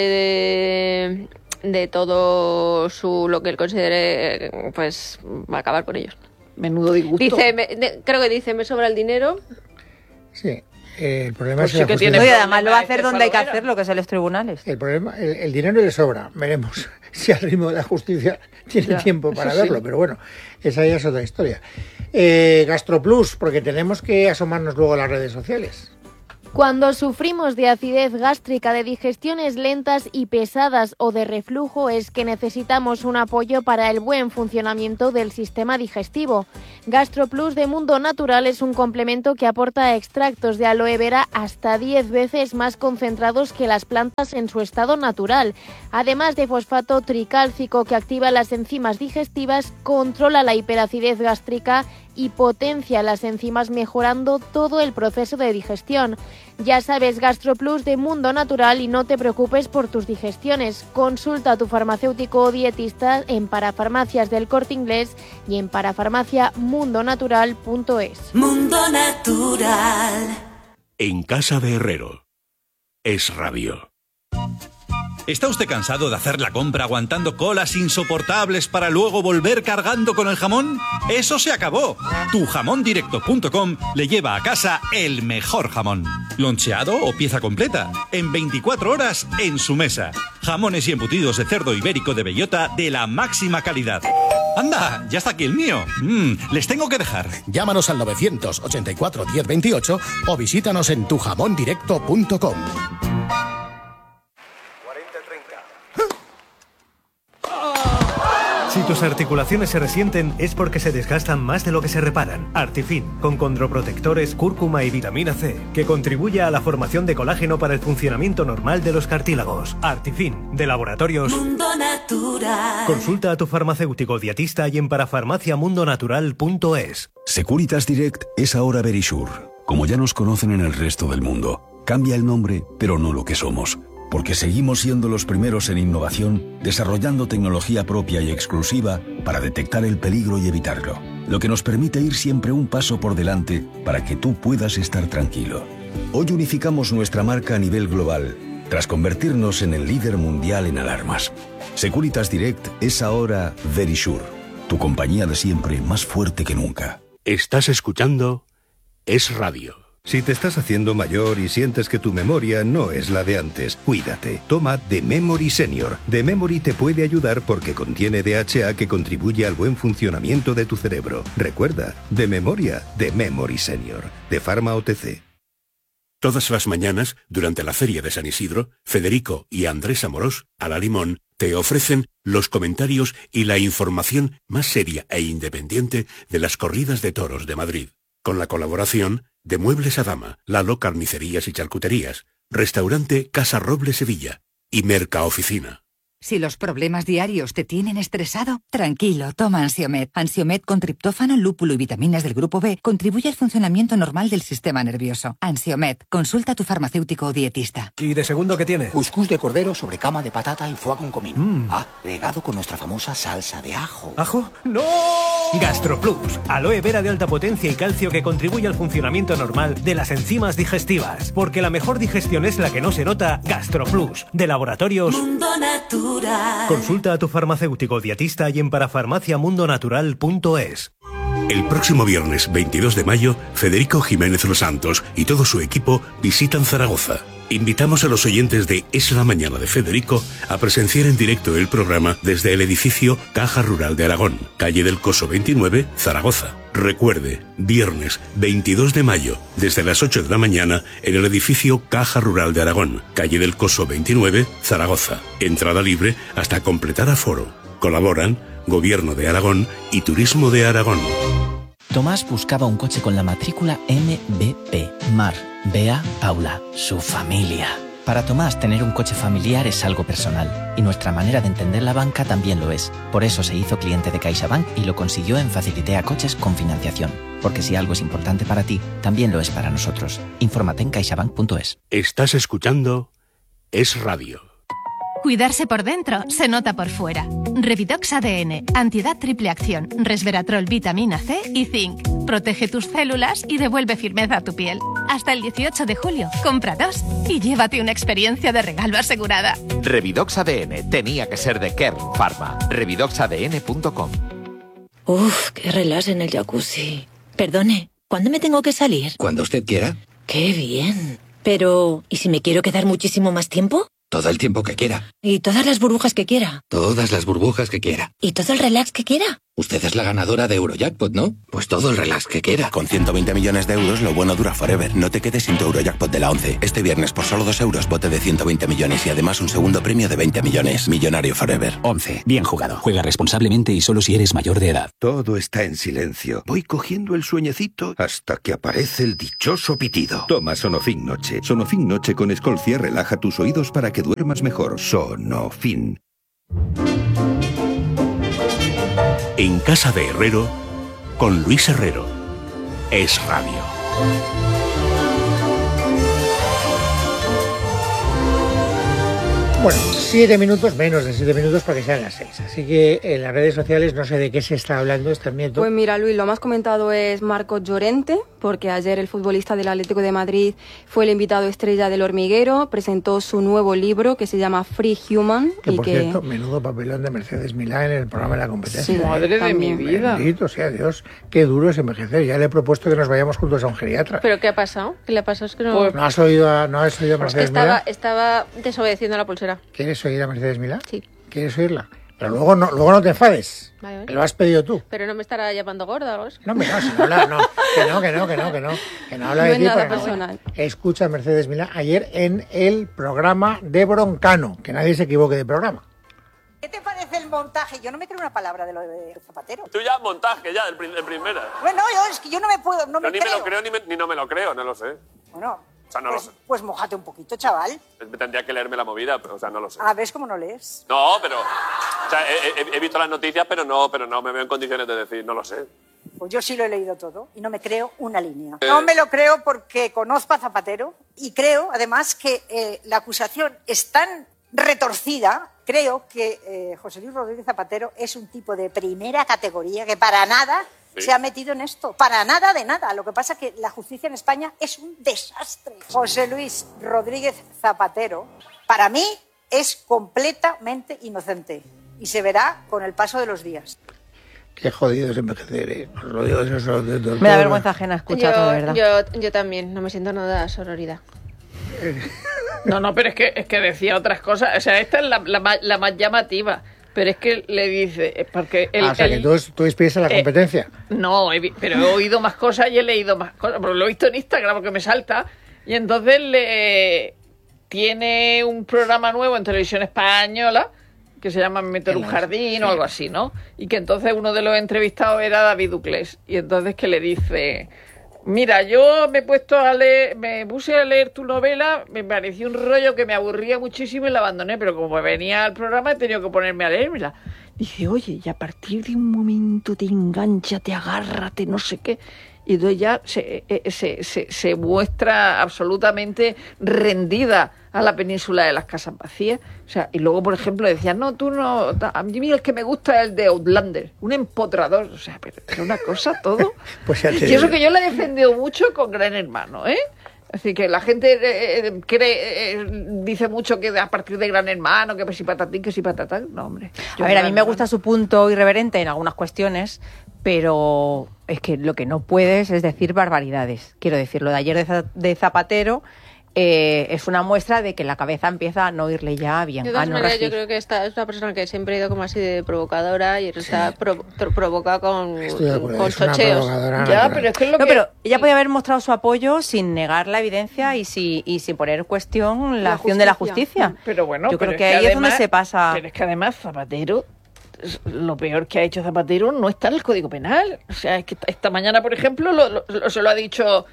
de, de todo su lo que él considere, pues va a acabar con ellos. Menudo disgusto. Dice, me- de- creo que dice, me sobra el dinero. Sí. Eh, el problema Pues es sí la que justicia. tiene No, y además lo va a hacer Problema donde hay que este hacerlo, que es en los tribunales. El problema, el, el dinero le sobra. Veremos si al ritmo de la justicia tiene Ya, tiempo para eso sí. verlo, pero bueno, esa ya es otra historia. Eh, GastroPlus, porque tenemos que asomarnos luego a las redes sociales. Cuando sufrimos de acidez gástrica, de digestiones lentas y pesadas o de reflujo, es que necesitamos un apoyo para el buen funcionamiento del sistema digestivo. GastroPlus de Mundo Natural es un complemento que aporta extractos de aloe vera hasta diez veces más concentrados que las plantas en su estado natural. Además de fosfato tricálcico que activa las enzimas digestivas, controla la hiperacidez gástrica y potencia las enzimas, mejorando todo el proceso de digestión. Ya sabes, GastroPlus de Mundo Natural, y no te preocupes por tus digestiones. Consulta a tu farmacéutico o dietista en Parafarmacias del Corte Inglés y en parafarmacia mundo natural punto es. Mundo Natural. En casa de Herrero. Es Radio. ¿Está usted cansado de hacer la compra aguantando colas insoportables para luego volver cargando con el jamón? ¡Eso se acabó! tu jamón directo punto com le lleva a casa el mejor jamón. Loncheado o pieza completa, en veinticuatro horas en su mesa. Jamones y embutidos de cerdo ibérico de bellota de la máxima calidad. ¡Anda! ¡Ya está aquí el mío! Mm, les tengo que dejar. Llámanos al novecientos ochenta y cuatro diez veintiocho o visítanos en tu jamón directo punto com. Si tus articulaciones se resienten es porque se desgastan más de lo que se reparan. Artifin, con condroprotectores, cúrcuma y vitamina C, que contribuye a la formación de colágeno para el funcionamiento normal de los cartílagos. Artifin, de Laboratorios Mundo Natural. Consulta a tu farmacéutico dietista y en parafarmacia mundo natural punto es. Securitas Direct es ahora Verisure. Como ya nos conocen en el resto del mundo, cambia el nombre, pero no lo que somos. Porque seguimos siendo los primeros en innovación, desarrollando tecnología propia y exclusiva para detectar el peligro y evitarlo. Lo que nos permite ir siempre un paso por delante para que tú puedas estar tranquilo. Hoy unificamos nuestra marca a nivel global, tras convertirnos en el líder mundial en alarmas. Securitas Direct es ahora Verisure, tu compañía de siempre más fuerte que nunca. Estás escuchando Es Radio. Si te estás haciendo mayor y sientes que tu memoria no es la de antes, cuídate. Toma The Memory Senior. The Memory te puede ayudar porque contiene D H A que contribuye al buen funcionamiento de tu cerebro. Recuerda, de memoria, The Memory Senior. De Pharma O T C. Todas las mañanas, durante la Feria de San Isidro, Federico y Andrés Amorós, a la Limón, te ofrecen los comentarios y la información más seria e independiente de las corridas de toros de Madrid. Con la colaboración de Muebles Adama, Lalo Carnicerías y Charcuterías, Restaurante Casa Roble Sevilla y Mercaoficina. Si los problemas diarios te tienen estresado, tranquilo, toma Ansiomed. Ansiomed con triptófano, lúpulo y vitaminas del grupo B contribuye al funcionamiento normal del sistema nervioso. Ansiomed, consulta a tu farmacéutico o dietista. ¿Y de segundo qué tiene? Cuscús de cordero sobre cama de patata y foie con comino. Mm. Ah, regado con nuestra famosa salsa de ajo. ¿Ajo? ¡No! GastroPlus, aloe vera de alta potencia y calcio que contribuye al funcionamiento normal de las enzimas digestivas. Porque la mejor digestión es la que no se nota. GastroPlus, de Laboratorios Mundo Natural. Consulta a tu farmacéutico dietista y en parafarmacia mundo natural punto es. El próximo viernes veintidós de mayo, Federico Jiménez Los Santos y todo su equipo visitan Zaragoza. Invitamos a los oyentes de Es la Mañana de Federico a presenciar en directo el programa desde el edificio Caja Rural de Aragón, calle del Coso veintinueve, Zaragoza. Recuerde, viernes veintidós de mayo, desde las ocho de la mañana, en el edificio Caja Rural de Aragón, calle del Coso veintinueve, Zaragoza. Entrada libre hasta completar aforo. Colaboran Gobierno de Aragón y Turismo de Aragón. Tomás buscaba un coche con la matrícula M B P. Mar, Bea, Paula, su familia. Para Tomás, tener un coche familiar es algo personal, y nuestra manera de entender la banca también lo es. Por eso se hizo cliente de CaixaBank y lo consiguió en Facilitea Coches con financiación. Porque si algo es importante para ti, también lo es para nosotros. Infórmate en caixabank punto es. Estás escuchando Es Radio. Cuidarse por dentro se nota por fuera. Revidox A D N, antiedad triple acción, resveratrol, vitamina C y zinc. Protege tus células y devuelve firmeza a tu piel. Hasta el dieciocho de julio, compra dos y llévate una experiencia de regalo asegurada. Revidox A D N tenía que ser de Kern Pharma. revidox a d n punto com. Uf, qué relax en el jacuzzi. Perdone, ¿cuándo me tengo que salir? Cuando usted quiera. ¡Qué bien! Pero, ¿y si me quiero quedar muchísimo más tiempo? Todo el tiempo que quiera. ¿Y todas las burbujas que quiera? Todas las burbujas que quiera. ¿Y todo el relax que quiera? Usted es la ganadora de Eurojackpot, ¿no? Pues todo el relax que quiera. Con ciento veinte millones de euros, lo bueno dura forever. No te quedes sin tu Eurojackpot de la once. Este viernes, por solo dos euros, bote de ciento veinte millones y además un segundo premio de veinte millones. Millonario forever. once. Bien jugado. Juega responsablemente y solo si eres mayor de edad. Todo está en silencio. Voy cogiendo el sueñecito hasta que aparece el dichoso pitido. Toma Sonofin Noche. Sonofin Noche con Escolcia relaja tus oídos para que duermas mejor. Sonofin. En Casa de Herrero, con Luis Herrero. Es Radio. Bueno, siete minutos, menos de siete minutos para que sean las seis. Así que en las redes sociales no sé de qué se está hablando, están viendo. Pues mira, Luis, lo más comentado es Marcos Llorente, porque ayer el futbolista del Atlético de Madrid fue el invitado estrella del Hormiguero, presentó su nuevo libro que se llama Free Human. Que y por que... cierto, menudo papelón de Mercedes Milá en el programa de la competencia. Sí, madre de mi vida. Bendito sea Dios, qué duro es envejecer. Ya le he propuesto que nos vayamos juntos a un geriatra. ¿Pero qué ha pasado? ¿Qué le ha pasado? Es que no... Pues, ¿No has oído a, no has oído a Mercedes estaba, Milá? estaba desobedeciendo la pulsera. ¿Quieres oír a Mercedes Milá? Sí. ¿Quieres oírla? Pero luego no, luego no te enfades. Vale, vale. Que lo has pedido tú. Pero no me estará llamando gorda o algo así. No, hombre, no, si no habla, no. Que no, que no, que no, que no. Que no habla No de es ti, nada pero no. personal. Escucha a Mercedes Milá ayer en el programa de Broncano. Que nadie se equivoque de programa. ¿Qué te parece el montaje? Yo no me creo una palabra de lo de Zapatero. Tú ya montaje, ya, de primera. Bueno, yo, es que yo no me puedo, no yo me ni creo. me lo creo, ni, me, ni no me lo creo, no lo sé. Bueno, o sea, no pues, lo sé. pues mójate un poquito, chaval. Tendría que leerme la movida, pero, o sea, no lo sé. Ah, ¿ves cómo no lees? No, pero... O sea, he, he, he visto las noticias, pero no, pero no me veo en condiciones de decir, no lo sé. Pues yo sí lo he leído todo y no me creo una línea. Eh. No me lo creo porque conozco a Zapatero y creo, además, que eh, la acusación es tan retorcida. Creo que eh, José Luis Rodríguez Zapatero es un tipo de primera categoría que para nada sí. se ha metido en esto. Para nada de nada. Lo que pasa es que la justicia en España es un desastre. José Luis Rodríguez Zapatero, para mí, es completamente inocente. Y se verá con el paso de los días. Qué jodido es envejecer, ¿eh? Lo digo, eso, eso, de, de, me da vergüenza ajena escucharlo, de verdad. Yo, yo también, no me siento nada sororidad. No, no, pero es que, es que decía otras cosas. O sea, esta es la, la, más, la más llamativa. Pero es que le dice... Porque él, ah, o sea, él, que tú, tú inspiras a la eh, competencia. No, he, pero he oído más cosas y he leído más cosas. Pero lo he visto en Instagram porque me salta. Y entonces le tiene un programa nuevo en televisión española que se llama Meter un jardín o algo así, ¿no? Y que entonces uno de los entrevistados era David Duclés. Y entonces que le dice... Mira, yo me he puesto a leer, me puse a leer tu novela, me pareció un rollo que me aburría muchísimo y la abandoné, pero como venía al programa he tenido que ponerme a leérmela. Dice, oye, y a partir de un momento te engancha, te agarra, te no sé qué. Y entonces ya se, se, se, se muestra absolutamente rendida a la península de las casas vacías. O sea, y luego, por ejemplo, decía, no, tú no... A mí el que me gusta es el de Outlander, un empotrador. O sea, pero era una cosa todo. Pues ya te y eso que yo la he defendido mucho con Gran Hermano, ¿eh? Así que la gente eh, cree, eh, dice mucho que a partir de Gran Hermano, que si patatín, que si patatán. No, hombre. A ver, a mí me gusta su punto irreverente en algunas cuestiones, pero es que lo que no puedes es decir barbaridades. Quiero decir, lo de ayer de, de Zapatero eh, es una muestra de que la cabeza empieza a no irle ya bien. De todas a no maneras, regir. yo creo que esta es una persona que siempre ha ido como así de provocadora y está sí. pro, provocada con, con chocheos. Ya, pero es que es lo no, que... pero ella podía haber mostrado su apoyo sin negar la evidencia y, si, y sin poner en cuestión la, la acción justicia. de la justicia. Pero bueno, yo pero creo que, es que ahí además, es donde se pasa. Pero es que además Zapatero, lo peor que ha hecho Zapatero no está en el Código Penal. O sea, es que esta mañana, por ejemplo, lo, lo, lo, se lo ha dicho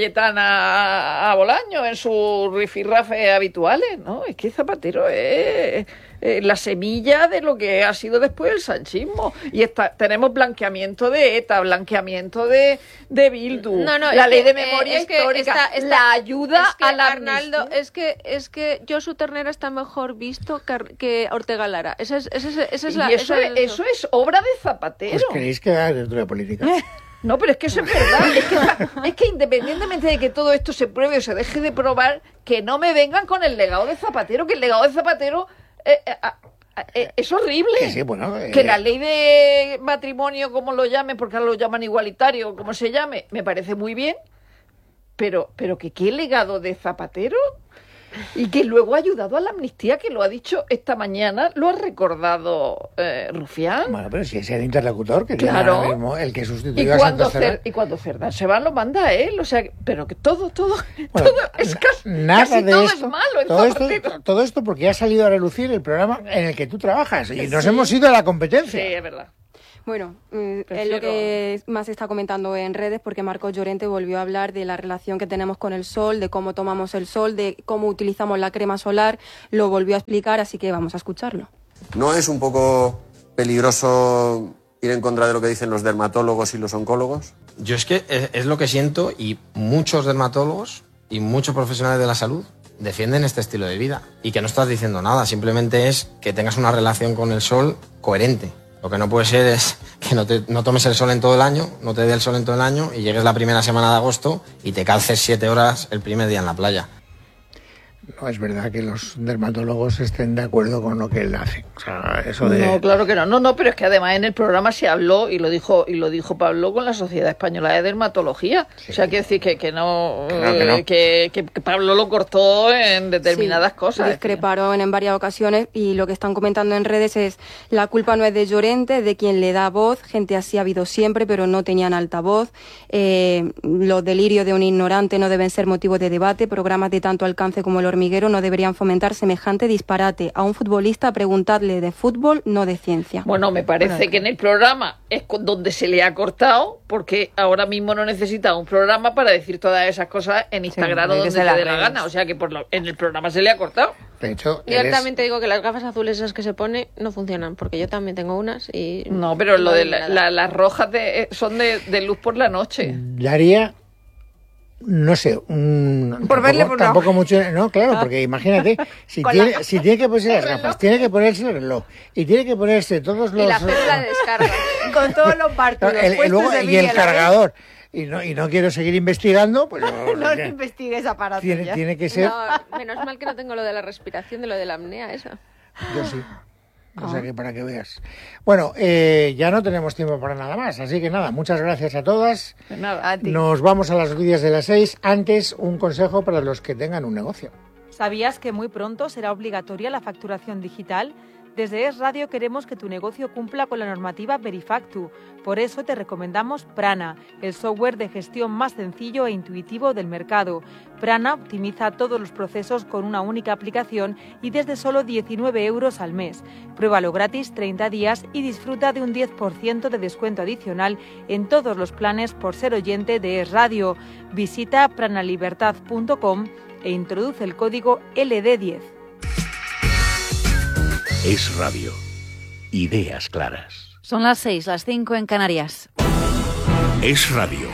Cayetana a Bolaño en sus rifirrafes habituales, ¿no? Es que Zapatero es, es la semilla de lo que ha sido después el sanchismo. Y está, tenemos blanqueamiento de ETA, blanqueamiento de, de Bildu, no, no, la ley que, de memoria eh, es que histórica, está, está, la ayuda es que, a la Arnaldo, amnistía. es que es que Josu Ternera está mejor visto que, que Ortega Lara. Esa es, esa es, esa es la, y eso, esa es, eso es obra de Zapatero. Pues queréis que haga dentro de la política. No, pero es que eso es verdad. Es que, es que independientemente de que todo esto se pruebe o se deje de probar, que no me vengan con el legado de Zapatero, que el legado de Zapatero eh, eh, eh, es horrible. Que, sí, bueno, eh, que la ley de matrimonio, como lo llamen, porque ahora lo llaman igualitario, como se llame, me parece muy bien. pero, pero que qué legado de Zapatero y que luego ha ayudado a la amnistía, que lo ha dicho esta mañana, lo ha recordado eh, Rufián. Bueno, pero si es el interlocutor que claro. tiene ahora mismo, el que sustituyó y a cuando Santos Cerdán. Y cuando Cerdán se va, lo manda a él, o sea, pero que todo, todo, bueno, todo es casi, nada casi de todo esto, es malo en todo Zapatero. esto, todo esto porque ha salido a relucir el programa en el que tú trabajas y nos Sí. hemos ido a la competencia. Sí, es verdad. Bueno, mm, es Prefiero- lo que más se está comentando en redes porque Marcos Llorente volvió a hablar de la relación que tenemos con el sol, de cómo tomamos el sol, de cómo utilizamos la crema solar, lo volvió a explicar, así que vamos a escucharlo. ¿No es un poco peligroso ir en contra de lo que dicen los dermatólogos y los oncólogos? Yo es que es, es lo que siento y muchos dermatólogos y muchos profesionales de la salud defienden este estilo de vida y que no estás diciendo nada, simplemente es que tengas una relación con el sol coherente. Lo que no puede ser es que no, te, no tomes el sol en todo el año, no te dé el sol en todo el año y llegues la primera semana de agosto y te calces siete horas el primer día en la playa. No es verdad que los dermatólogos estén de acuerdo con lo que él hace. O sea, eso de... No, claro que no. No, no, pero es que además en el programa se habló y lo dijo y lo dijo Pablo con la Sociedad Española de Dermatología. Sí. O sea, quiere decir que, que no, Claro que no. eh, que, que, que Pablo lo cortó en determinadas Sí, cosas. discreparon en varias ocasiones y lo que están comentando en redes es la culpa no es de Llorente, es de quien le da voz. Gente así ha habido siempre, pero no tenían altavoz. Eh, los delirios de un ignorante no deben ser motivo de debate. Programas de tanto alcance como El Hormiguero no deberían fomentar semejante disparate. A un futbolista preguntadle de fútbol, no de ciencia. Bueno, me parece bueno, que en el programa es donde se le ha cortado, porque ahora mismo no necesita un programa para decir todas esas cosas en Instagram sí, o donde le dé la gana. O sea que por lo, en el programa se le ha cortado. De hecho, yo eres... también te digo que las gafas azules esas que se pone no funcionan, porque yo también tengo unas y... No, pero no lo de la, la, las rojas de, son de, de luz por la noche. Daría... No sé, un, por verle por tampoco mucho, no, claro, porque imagínate, si tiene, la... si tiene que ponerse las gafas, tiene que ponerse el reloj y tiene que ponerse todos los... Y la cédula de descarga. Con todos los partidos. El, el, luego, y el cargador. Y no, y no quiero seguir investigando, pues no, no, no investigues aparato. Tiene, tiene que ser... No, menos mal que no tengo lo de la respiración, de lo de la apnea, esa. Yo sí. O sea que para que veas. Bueno, eh, ya no tenemos tiempo para nada más, así que nada, muchas gracias a todas. De nada, a ti. Nos vamos a las noticias de las seis. Antes, un consejo para los que tengan un negocio. ¿Sabías que muy pronto será obligatoria la facturación digital? Desde Es Radio queremos que tu negocio cumpla con la normativa Verifactu. Por eso te recomendamos Prana, el software de gestión más sencillo e intuitivo del mercado. Prana optimiza todos los procesos con una única aplicación y desde solo diecinueve euros al mes. Pruébalo gratis treinta días y disfruta de un diez por ciento de descuento adicional en todos los planes por ser oyente de Es Radio. Visita pranalibertad punto com e introduce el código L D diez. Es Radio. Ideas claras. Son las seis, las cinco en Canarias. Es Radio.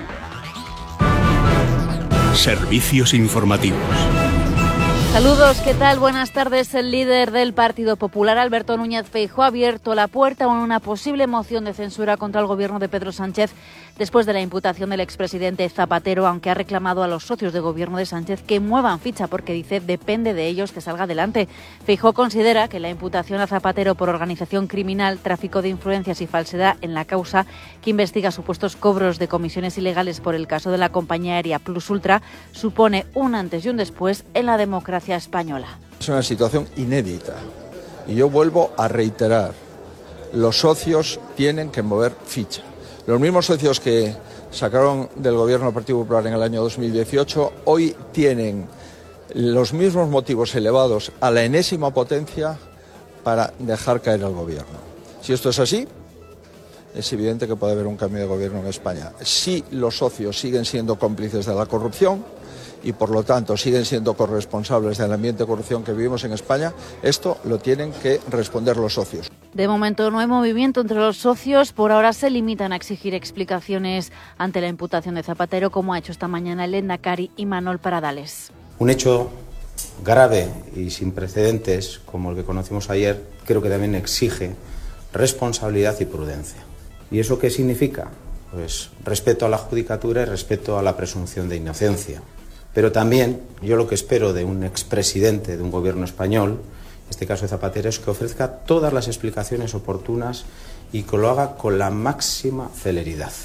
Servicios informativos. Saludos, ¿qué tal? Buenas tardes. El líder del Partido Popular, Alberto Núñez Feijóo, ha abierto la puerta a una posible moción de censura contra el gobierno de Pedro Sánchez después de la imputación del expresidente Zapatero, aunque ha reclamado a los socios de gobierno de Sánchez que muevan ficha porque dice depende de ellos que salga adelante. Feijóo considera que la imputación a Zapatero por organización criminal, tráfico de influencias y falsedad en la causa que investiga supuestos cobros de comisiones ilegales por el caso de la compañía aérea Plus Ultra supone un antes y un después en la democracia española. Es una situación inédita y yo vuelvo a reiterar, los socios tienen que mover ficha. Los mismos socios que sacaron del gobierno del Partido Popular en el año dos mil dieciocho hoy tienen los mismos motivos elevados a la enésima potencia para dejar caer al gobierno. Si esto es así, es evidente que puede haber un cambio de gobierno en España. Si los socios siguen siendo cómplices de la corrupción y por lo tanto siguen siendo corresponsables del ambiente de corrupción que vivimos en España, esto lo tienen que responder los socios. De momento no hay movimiento entre los socios, por ahora se limitan a exigir explicaciones ante la imputación de Zapatero, como ha hecho esta mañana el Lehendakari Imanol Paradales. Un hecho grave y sin precedentes, como el que conocimos ayer, creo que también exige responsabilidad y prudencia. ¿Y eso qué significa? Pues respeto a la judicatura y respeto a la presunción de inocencia. Pero también yo lo que espero de un expresidente de un gobierno español, en este caso de Zapatero, es que ofrezca todas las explicaciones oportunas y que lo haga con la máxima celeridad.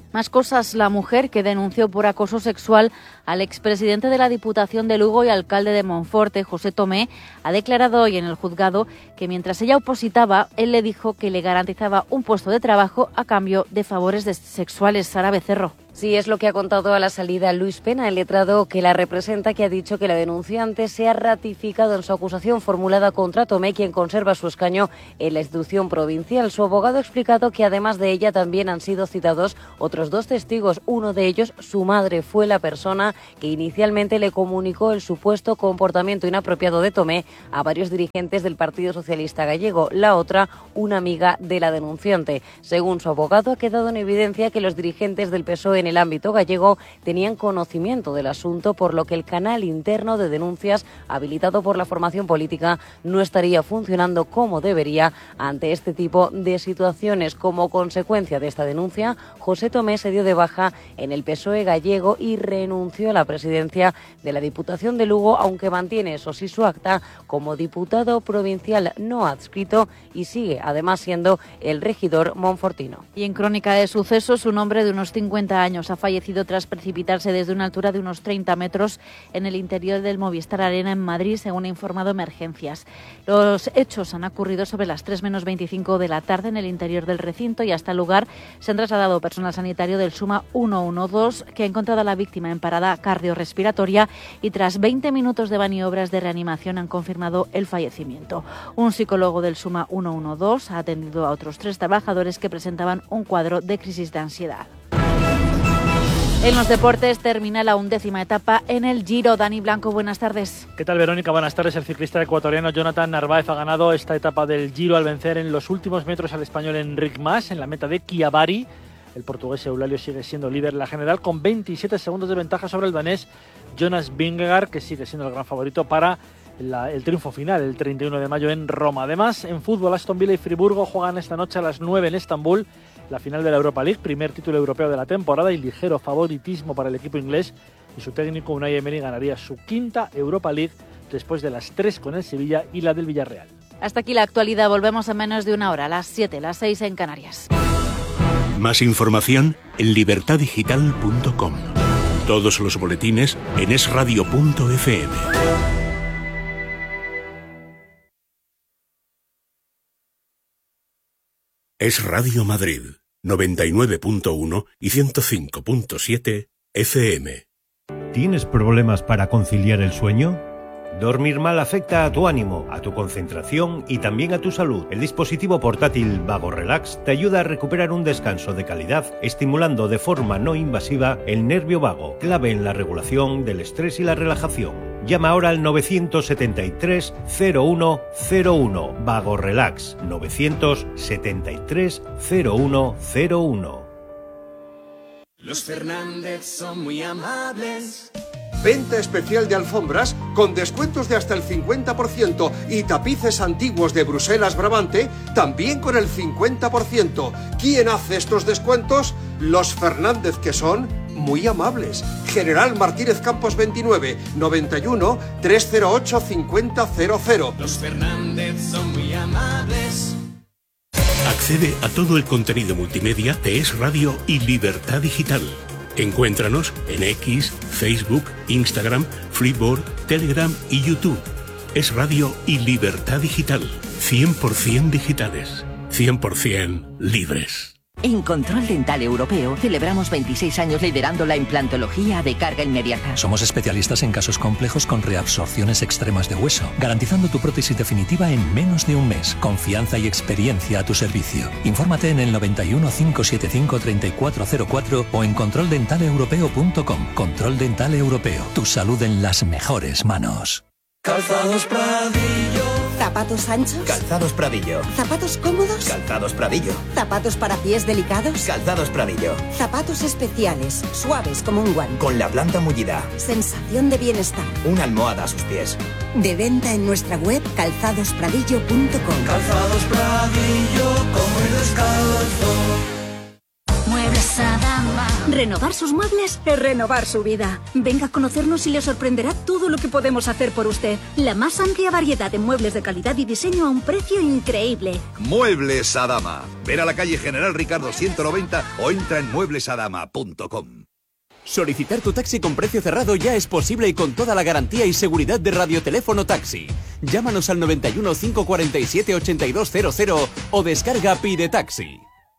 Más cosas, la mujer que denunció por acoso sexual al expresidente de la Diputación de Lugo y alcalde de Monforte, José Tomé, ha declarado hoy en el juzgado que mientras ella opositaba, él le dijo que le garantizaba un puesto de trabajo a cambio de favores sexuales. Sara Becerro. Sí, es lo que ha contado a la salida Luis Pena, el letrado que la representa, que ha dicho que la denunciante se ha ratificado en su acusación formulada contra Tomé, quien conserva su escaño en la institución provincial. Su abogado ha explicado que además de ella también han sido citados otros dos testigos. Uno de ellos, su madre, fue la persona que inicialmente le comunicó el supuesto comportamiento inapropiado de Tomé a varios dirigentes del Partido Socialista Gallego. La otra, una amiga de la denunciante. Según su abogado, ha quedado en evidencia que los dirigentes del P S O E en el ámbito gallego tenían conocimiento del asunto, por lo que el canal interno de denuncias habilitado por la formación política no estaría funcionando como debería ante este tipo de situaciones. Como consecuencia de esta denuncia, José Tomé se dio de baja en el P S O E gallego y renunció a la presidencia de la Diputación de Lugo, aunque mantiene, eso sí, su acta como diputado provincial no adscrito y sigue además siendo el regidor monfortino. Y en crónica de sucesos, un hombre de unos cincuenta años ha fallecido tras precipitarse desde una altura de unos treinta metros en el interior del Movistar Arena en Madrid, según ha informado Emergencias. Los hechos han ocurrido sobre las tres menos veinticinco de la tarde en el interior del recinto y hasta el lugar se han trasladado personal sanitario del SUMA ciento doce, que ha encontrado a la víctima en parada cardiorrespiratoria y tras veinte minutos de maniobras de reanimación han confirmado el fallecimiento. Un psicólogo del SUMA ciento doce ha atendido a otros tres trabajadores que presentaban un cuadro de crisis de ansiedad. En los deportes termina la undécima etapa en el Giro. Dani Blanco, buenas tardes. ¿Qué tal, Verónica? Buenas tardes. El ciclista ecuatoriano Jonathan Narváez ha ganado esta etapa del Giro al vencer en los últimos metros al español Enric Mas en la meta de Chiavari. El portugués Eulalio sigue siendo líder en la general con veintisiete segundos de ventaja sobre el danés Jonas Vingegaard, que sigue siendo el gran favorito para la, el triunfo final el treinta y uno de mayo en Roma. Además, en fútbol, Aston Villa y Friburgo juegan esta noche a las nueve en Estambul la final de la Europa League, primer título europeo de la temporada y ligero favoritismo para el equipo inglés, y su técnico Unai Emery ganaría su quinta Europa League después de las tres con el Sevilla y la del Villarreal. Hasta aquí la actualidad, volvemos en menos de una hora, a las siete, las seis en Canarias. Más información en libertad digital punto com. Todos los boletines en es radio punto efe eme. Es Radio Madrid, noventa y nueve punto uno y ciento cinco punto siete efe eme. ¿Tienes problemas para conciliar el sueño? Dormir mal afecta a tu ánimo, a tu concentración y también a tu salud. El dispositivo portátil Vago Relax te ayuda a recuperar un descanso de calidad, estimulando de forma no invasiva el nervio vago, clave en la regulación del estrés y la relajación. Llama ahora al nueve siete tres cero uno cero uno. Vago Relax, nueve siete tres cero uno cero uno. Los Fernández son muy amables. Venta especial de alfombras con descuentos de hasta el cincuenta por ciento y tapices antiguos de Bruselas Brabante también con el cincuenta por ciento. ¿Quién hace estos descuentos? Los Fernández, que son muy amables. General Martínez Campos veintinueve, noventa y uno, trescientos ocho, cincuenta cero cero. Los Fernández son muy amables. Accede a todo el contenido multimedia de Es Radio y Libertad Digital. Encuéntranos en X, Facebook, Instagram, Flipboard, Telegram y YouTube. Es Radio y Libertad Digital. cien por ciento digitales. cien por ciento libres. En Control Dental Europeo celebramos veintiséis años liderando la implantología de carga inmediata. Somos especialistas en casos complejos con reabsorciones extremas de hueso, garantizando tu prótesis definitiva en menos de un mes. Confianza y experiencia a tu servicio. Infórmate en el noventa y uno, cinco setenta y cinco, treinta y cuatro cero cuatro o en control dental europeo punto com. Control Dental Europeo. Tu salud en las mejores manos. Calzados Pradillo. ¿Zapatos anchos? Calzados Pradillo. ¿Zapatos cómodos? Calzados Pradillo. ¿Zapatos para pies delicados? Calzados Pradillo. Zapatos especiales, suaves como un guante. Con la planta mullida. Sensación de bienestar. Una almohada a sus pies. De venta en nuestra web calzados pradillo punto com. Calzados Pradillo, como el descalzo. Muebles Adama. Renovar sus muebles es renovar su vida. Venga a conocernos y le sorprenderá todo lo que podemos hacer por usted. La más amplia variedad de muebles de calidad y diseño a un precio increíble. Muebles Adama. Ven a la calle General Ricardo ciento noventa o entra en muebles adama punto com. Solicitar tu taxi con precio cerrado ya es posible y con toda la garantía y seguridad de Radioteléfono Taxi. Llámanos al noventa y uno, cinco cuarenta y siete, ochenta y dos cero cero o descarga Pide Taxi.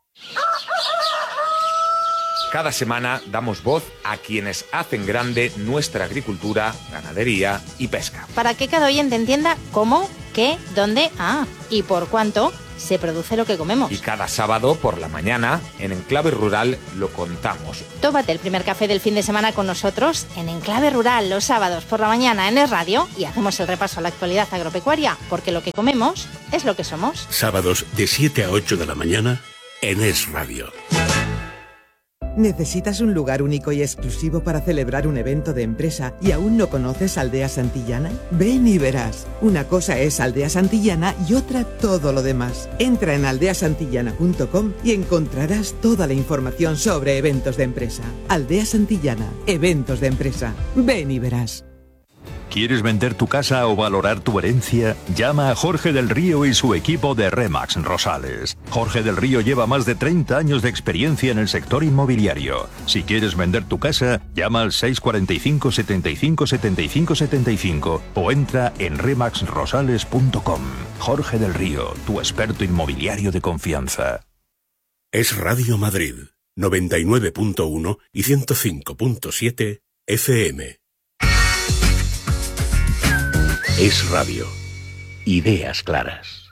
Cada semana damos voz a quienes hacen grande nuestra agricultura, ganadería y pesca. Para que cada oyente entienda cómo, qué, dónde, ah, y por cuánto se produce lo que comemos. Y cada sábado por la mañana, en Enclave Rural, lo contamos. Tómate el primer café del fin de semana con nosotros en Enclave Rural los sábados por la mañana en Es Radio y hacemos el repaso a la actualidad agropecuaria, porque lo que comemos es lo que somos. Sábados de siete a ocho de la mañana en Es Radio. ¿Necesitas un lugar único y exclusivo para celebrar un evento de empresa y aún no conoces Aldea Santillana? Ven y verás. Una cosa es Aldea Santillana y otra todo lo demás. Entra en aldea santillana punto com y encontrarás toda la información sobre eventos de empresa. Aldea Santillana, eventos de empresa. Ven y verás. ¿Quieres vender tu casa o valorar tu herencia? Llama a Jorge del Río y su equipo de Remax Rosales. Jorge del Río lleva más de treinta años de experiencia en el sector inmobiliario. Si quieres vender tu casa, llama al seis cuarenta y cinco, setenta y cinco, setenta y cinco, setenta y cinco o entra en remax rosales punto com. Jorge del Río, tu experto inmobiliario de confianza. Es Radio Madrid, noventa y nueve punto uno y ciento cinco punto siete F M. Es Radio. Ideas claras.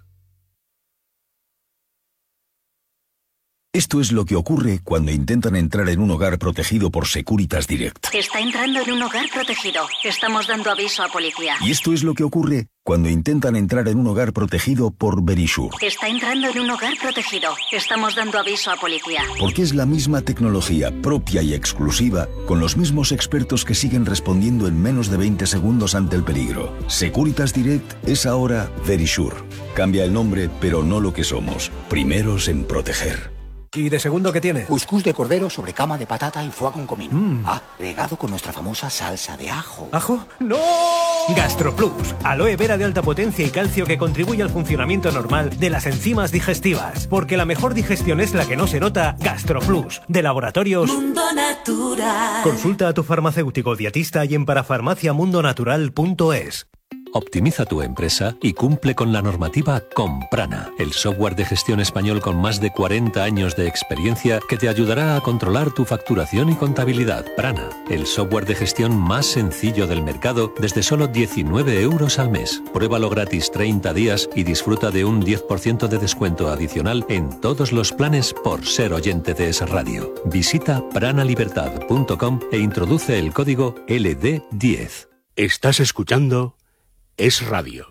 Esto es lo que ocurre cuando intentan entrar en un hogar protegido por Securitas Direct. Está entrando en un hogar protegido. Estamos dando aviso a policía. Y esto es lo que ocurre cuando intentan entrar en un hogar protegido por Verisure. Está entrando en un hogar protegido. Estamos dando aviso a policía. Porque es la misma tecnología propia y exclusiva, con los mismos expertos que siguen respondiendo en menos de veinte segundos ante el peligro. Securitas Direct es ahora Verisure. Cambia el nombre, pero no lo que somos. Primeros en proteger. ¿Y de segundo qué tiene? Cuscús de cordero sobre cama de patata y foie con comino. Mm. Ah, regado con nuestra famosa salsa de ajo. ¿Ajo? ¡No! GastroPlus, aloe vera de alta potencia y calcio que contribuye al funcionamiento normal de las enzimas digestivas. Porque la mejor digestión es la que no se nota. GastroPlus, de Laboratorios Mundo Natural. Consulta a tu farmacéutico dietista y en parafarmacia mundo natural punto es. Optimiza tu empresa y cumple con la normativa con Prana, el software de gestión español con más de cuarenta años de experiencia que te ayudará a controlar tu facturación y contabilidad. Prana, el software de gestión más sencillo del mercado desde solo diecinueve euros al mes. Pruébalo gratis treinta días y disfruta de un diez por ciento de descuento adicional en todos los planes por ser oyente de Es Radio. Visita prana libertad punto com e introduce el código L D diez. Estás escuchando Es Radio.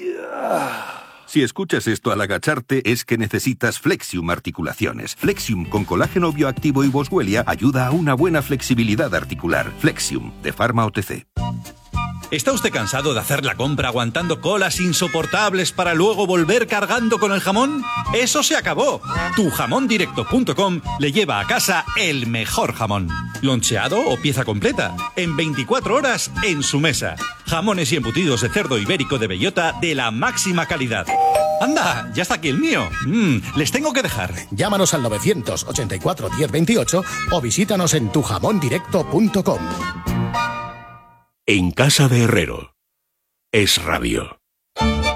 Si escuchas esto al agacharte es que necesitas Flexium Articulaciones. Flexium con colágeno bioactivo y boswellia ayuda a una buena flexibilidad articular. Flexium, de Pharma O T C. ¿Está usted cansado de hacer la compra aguantando colas insoportables para luego volver cargando con el jamón? ¡Eso se acabó! tu jamón directo punto com le lleva a casa el mejor jamón. Loncheado o pieza completa, en veinticuatro horas en su mesa. Jamones y embutidos de cerdo ibérico de bellota de la máxima calidad. ¡Anda! ¡Ya está aquí el mío! Mm, les tengo que dejar. Llámanos al novecientos ochenta y cuatro diez veintiocho o visítanos en tu jamón directo punto com. En casa de Herrero. Es Radio.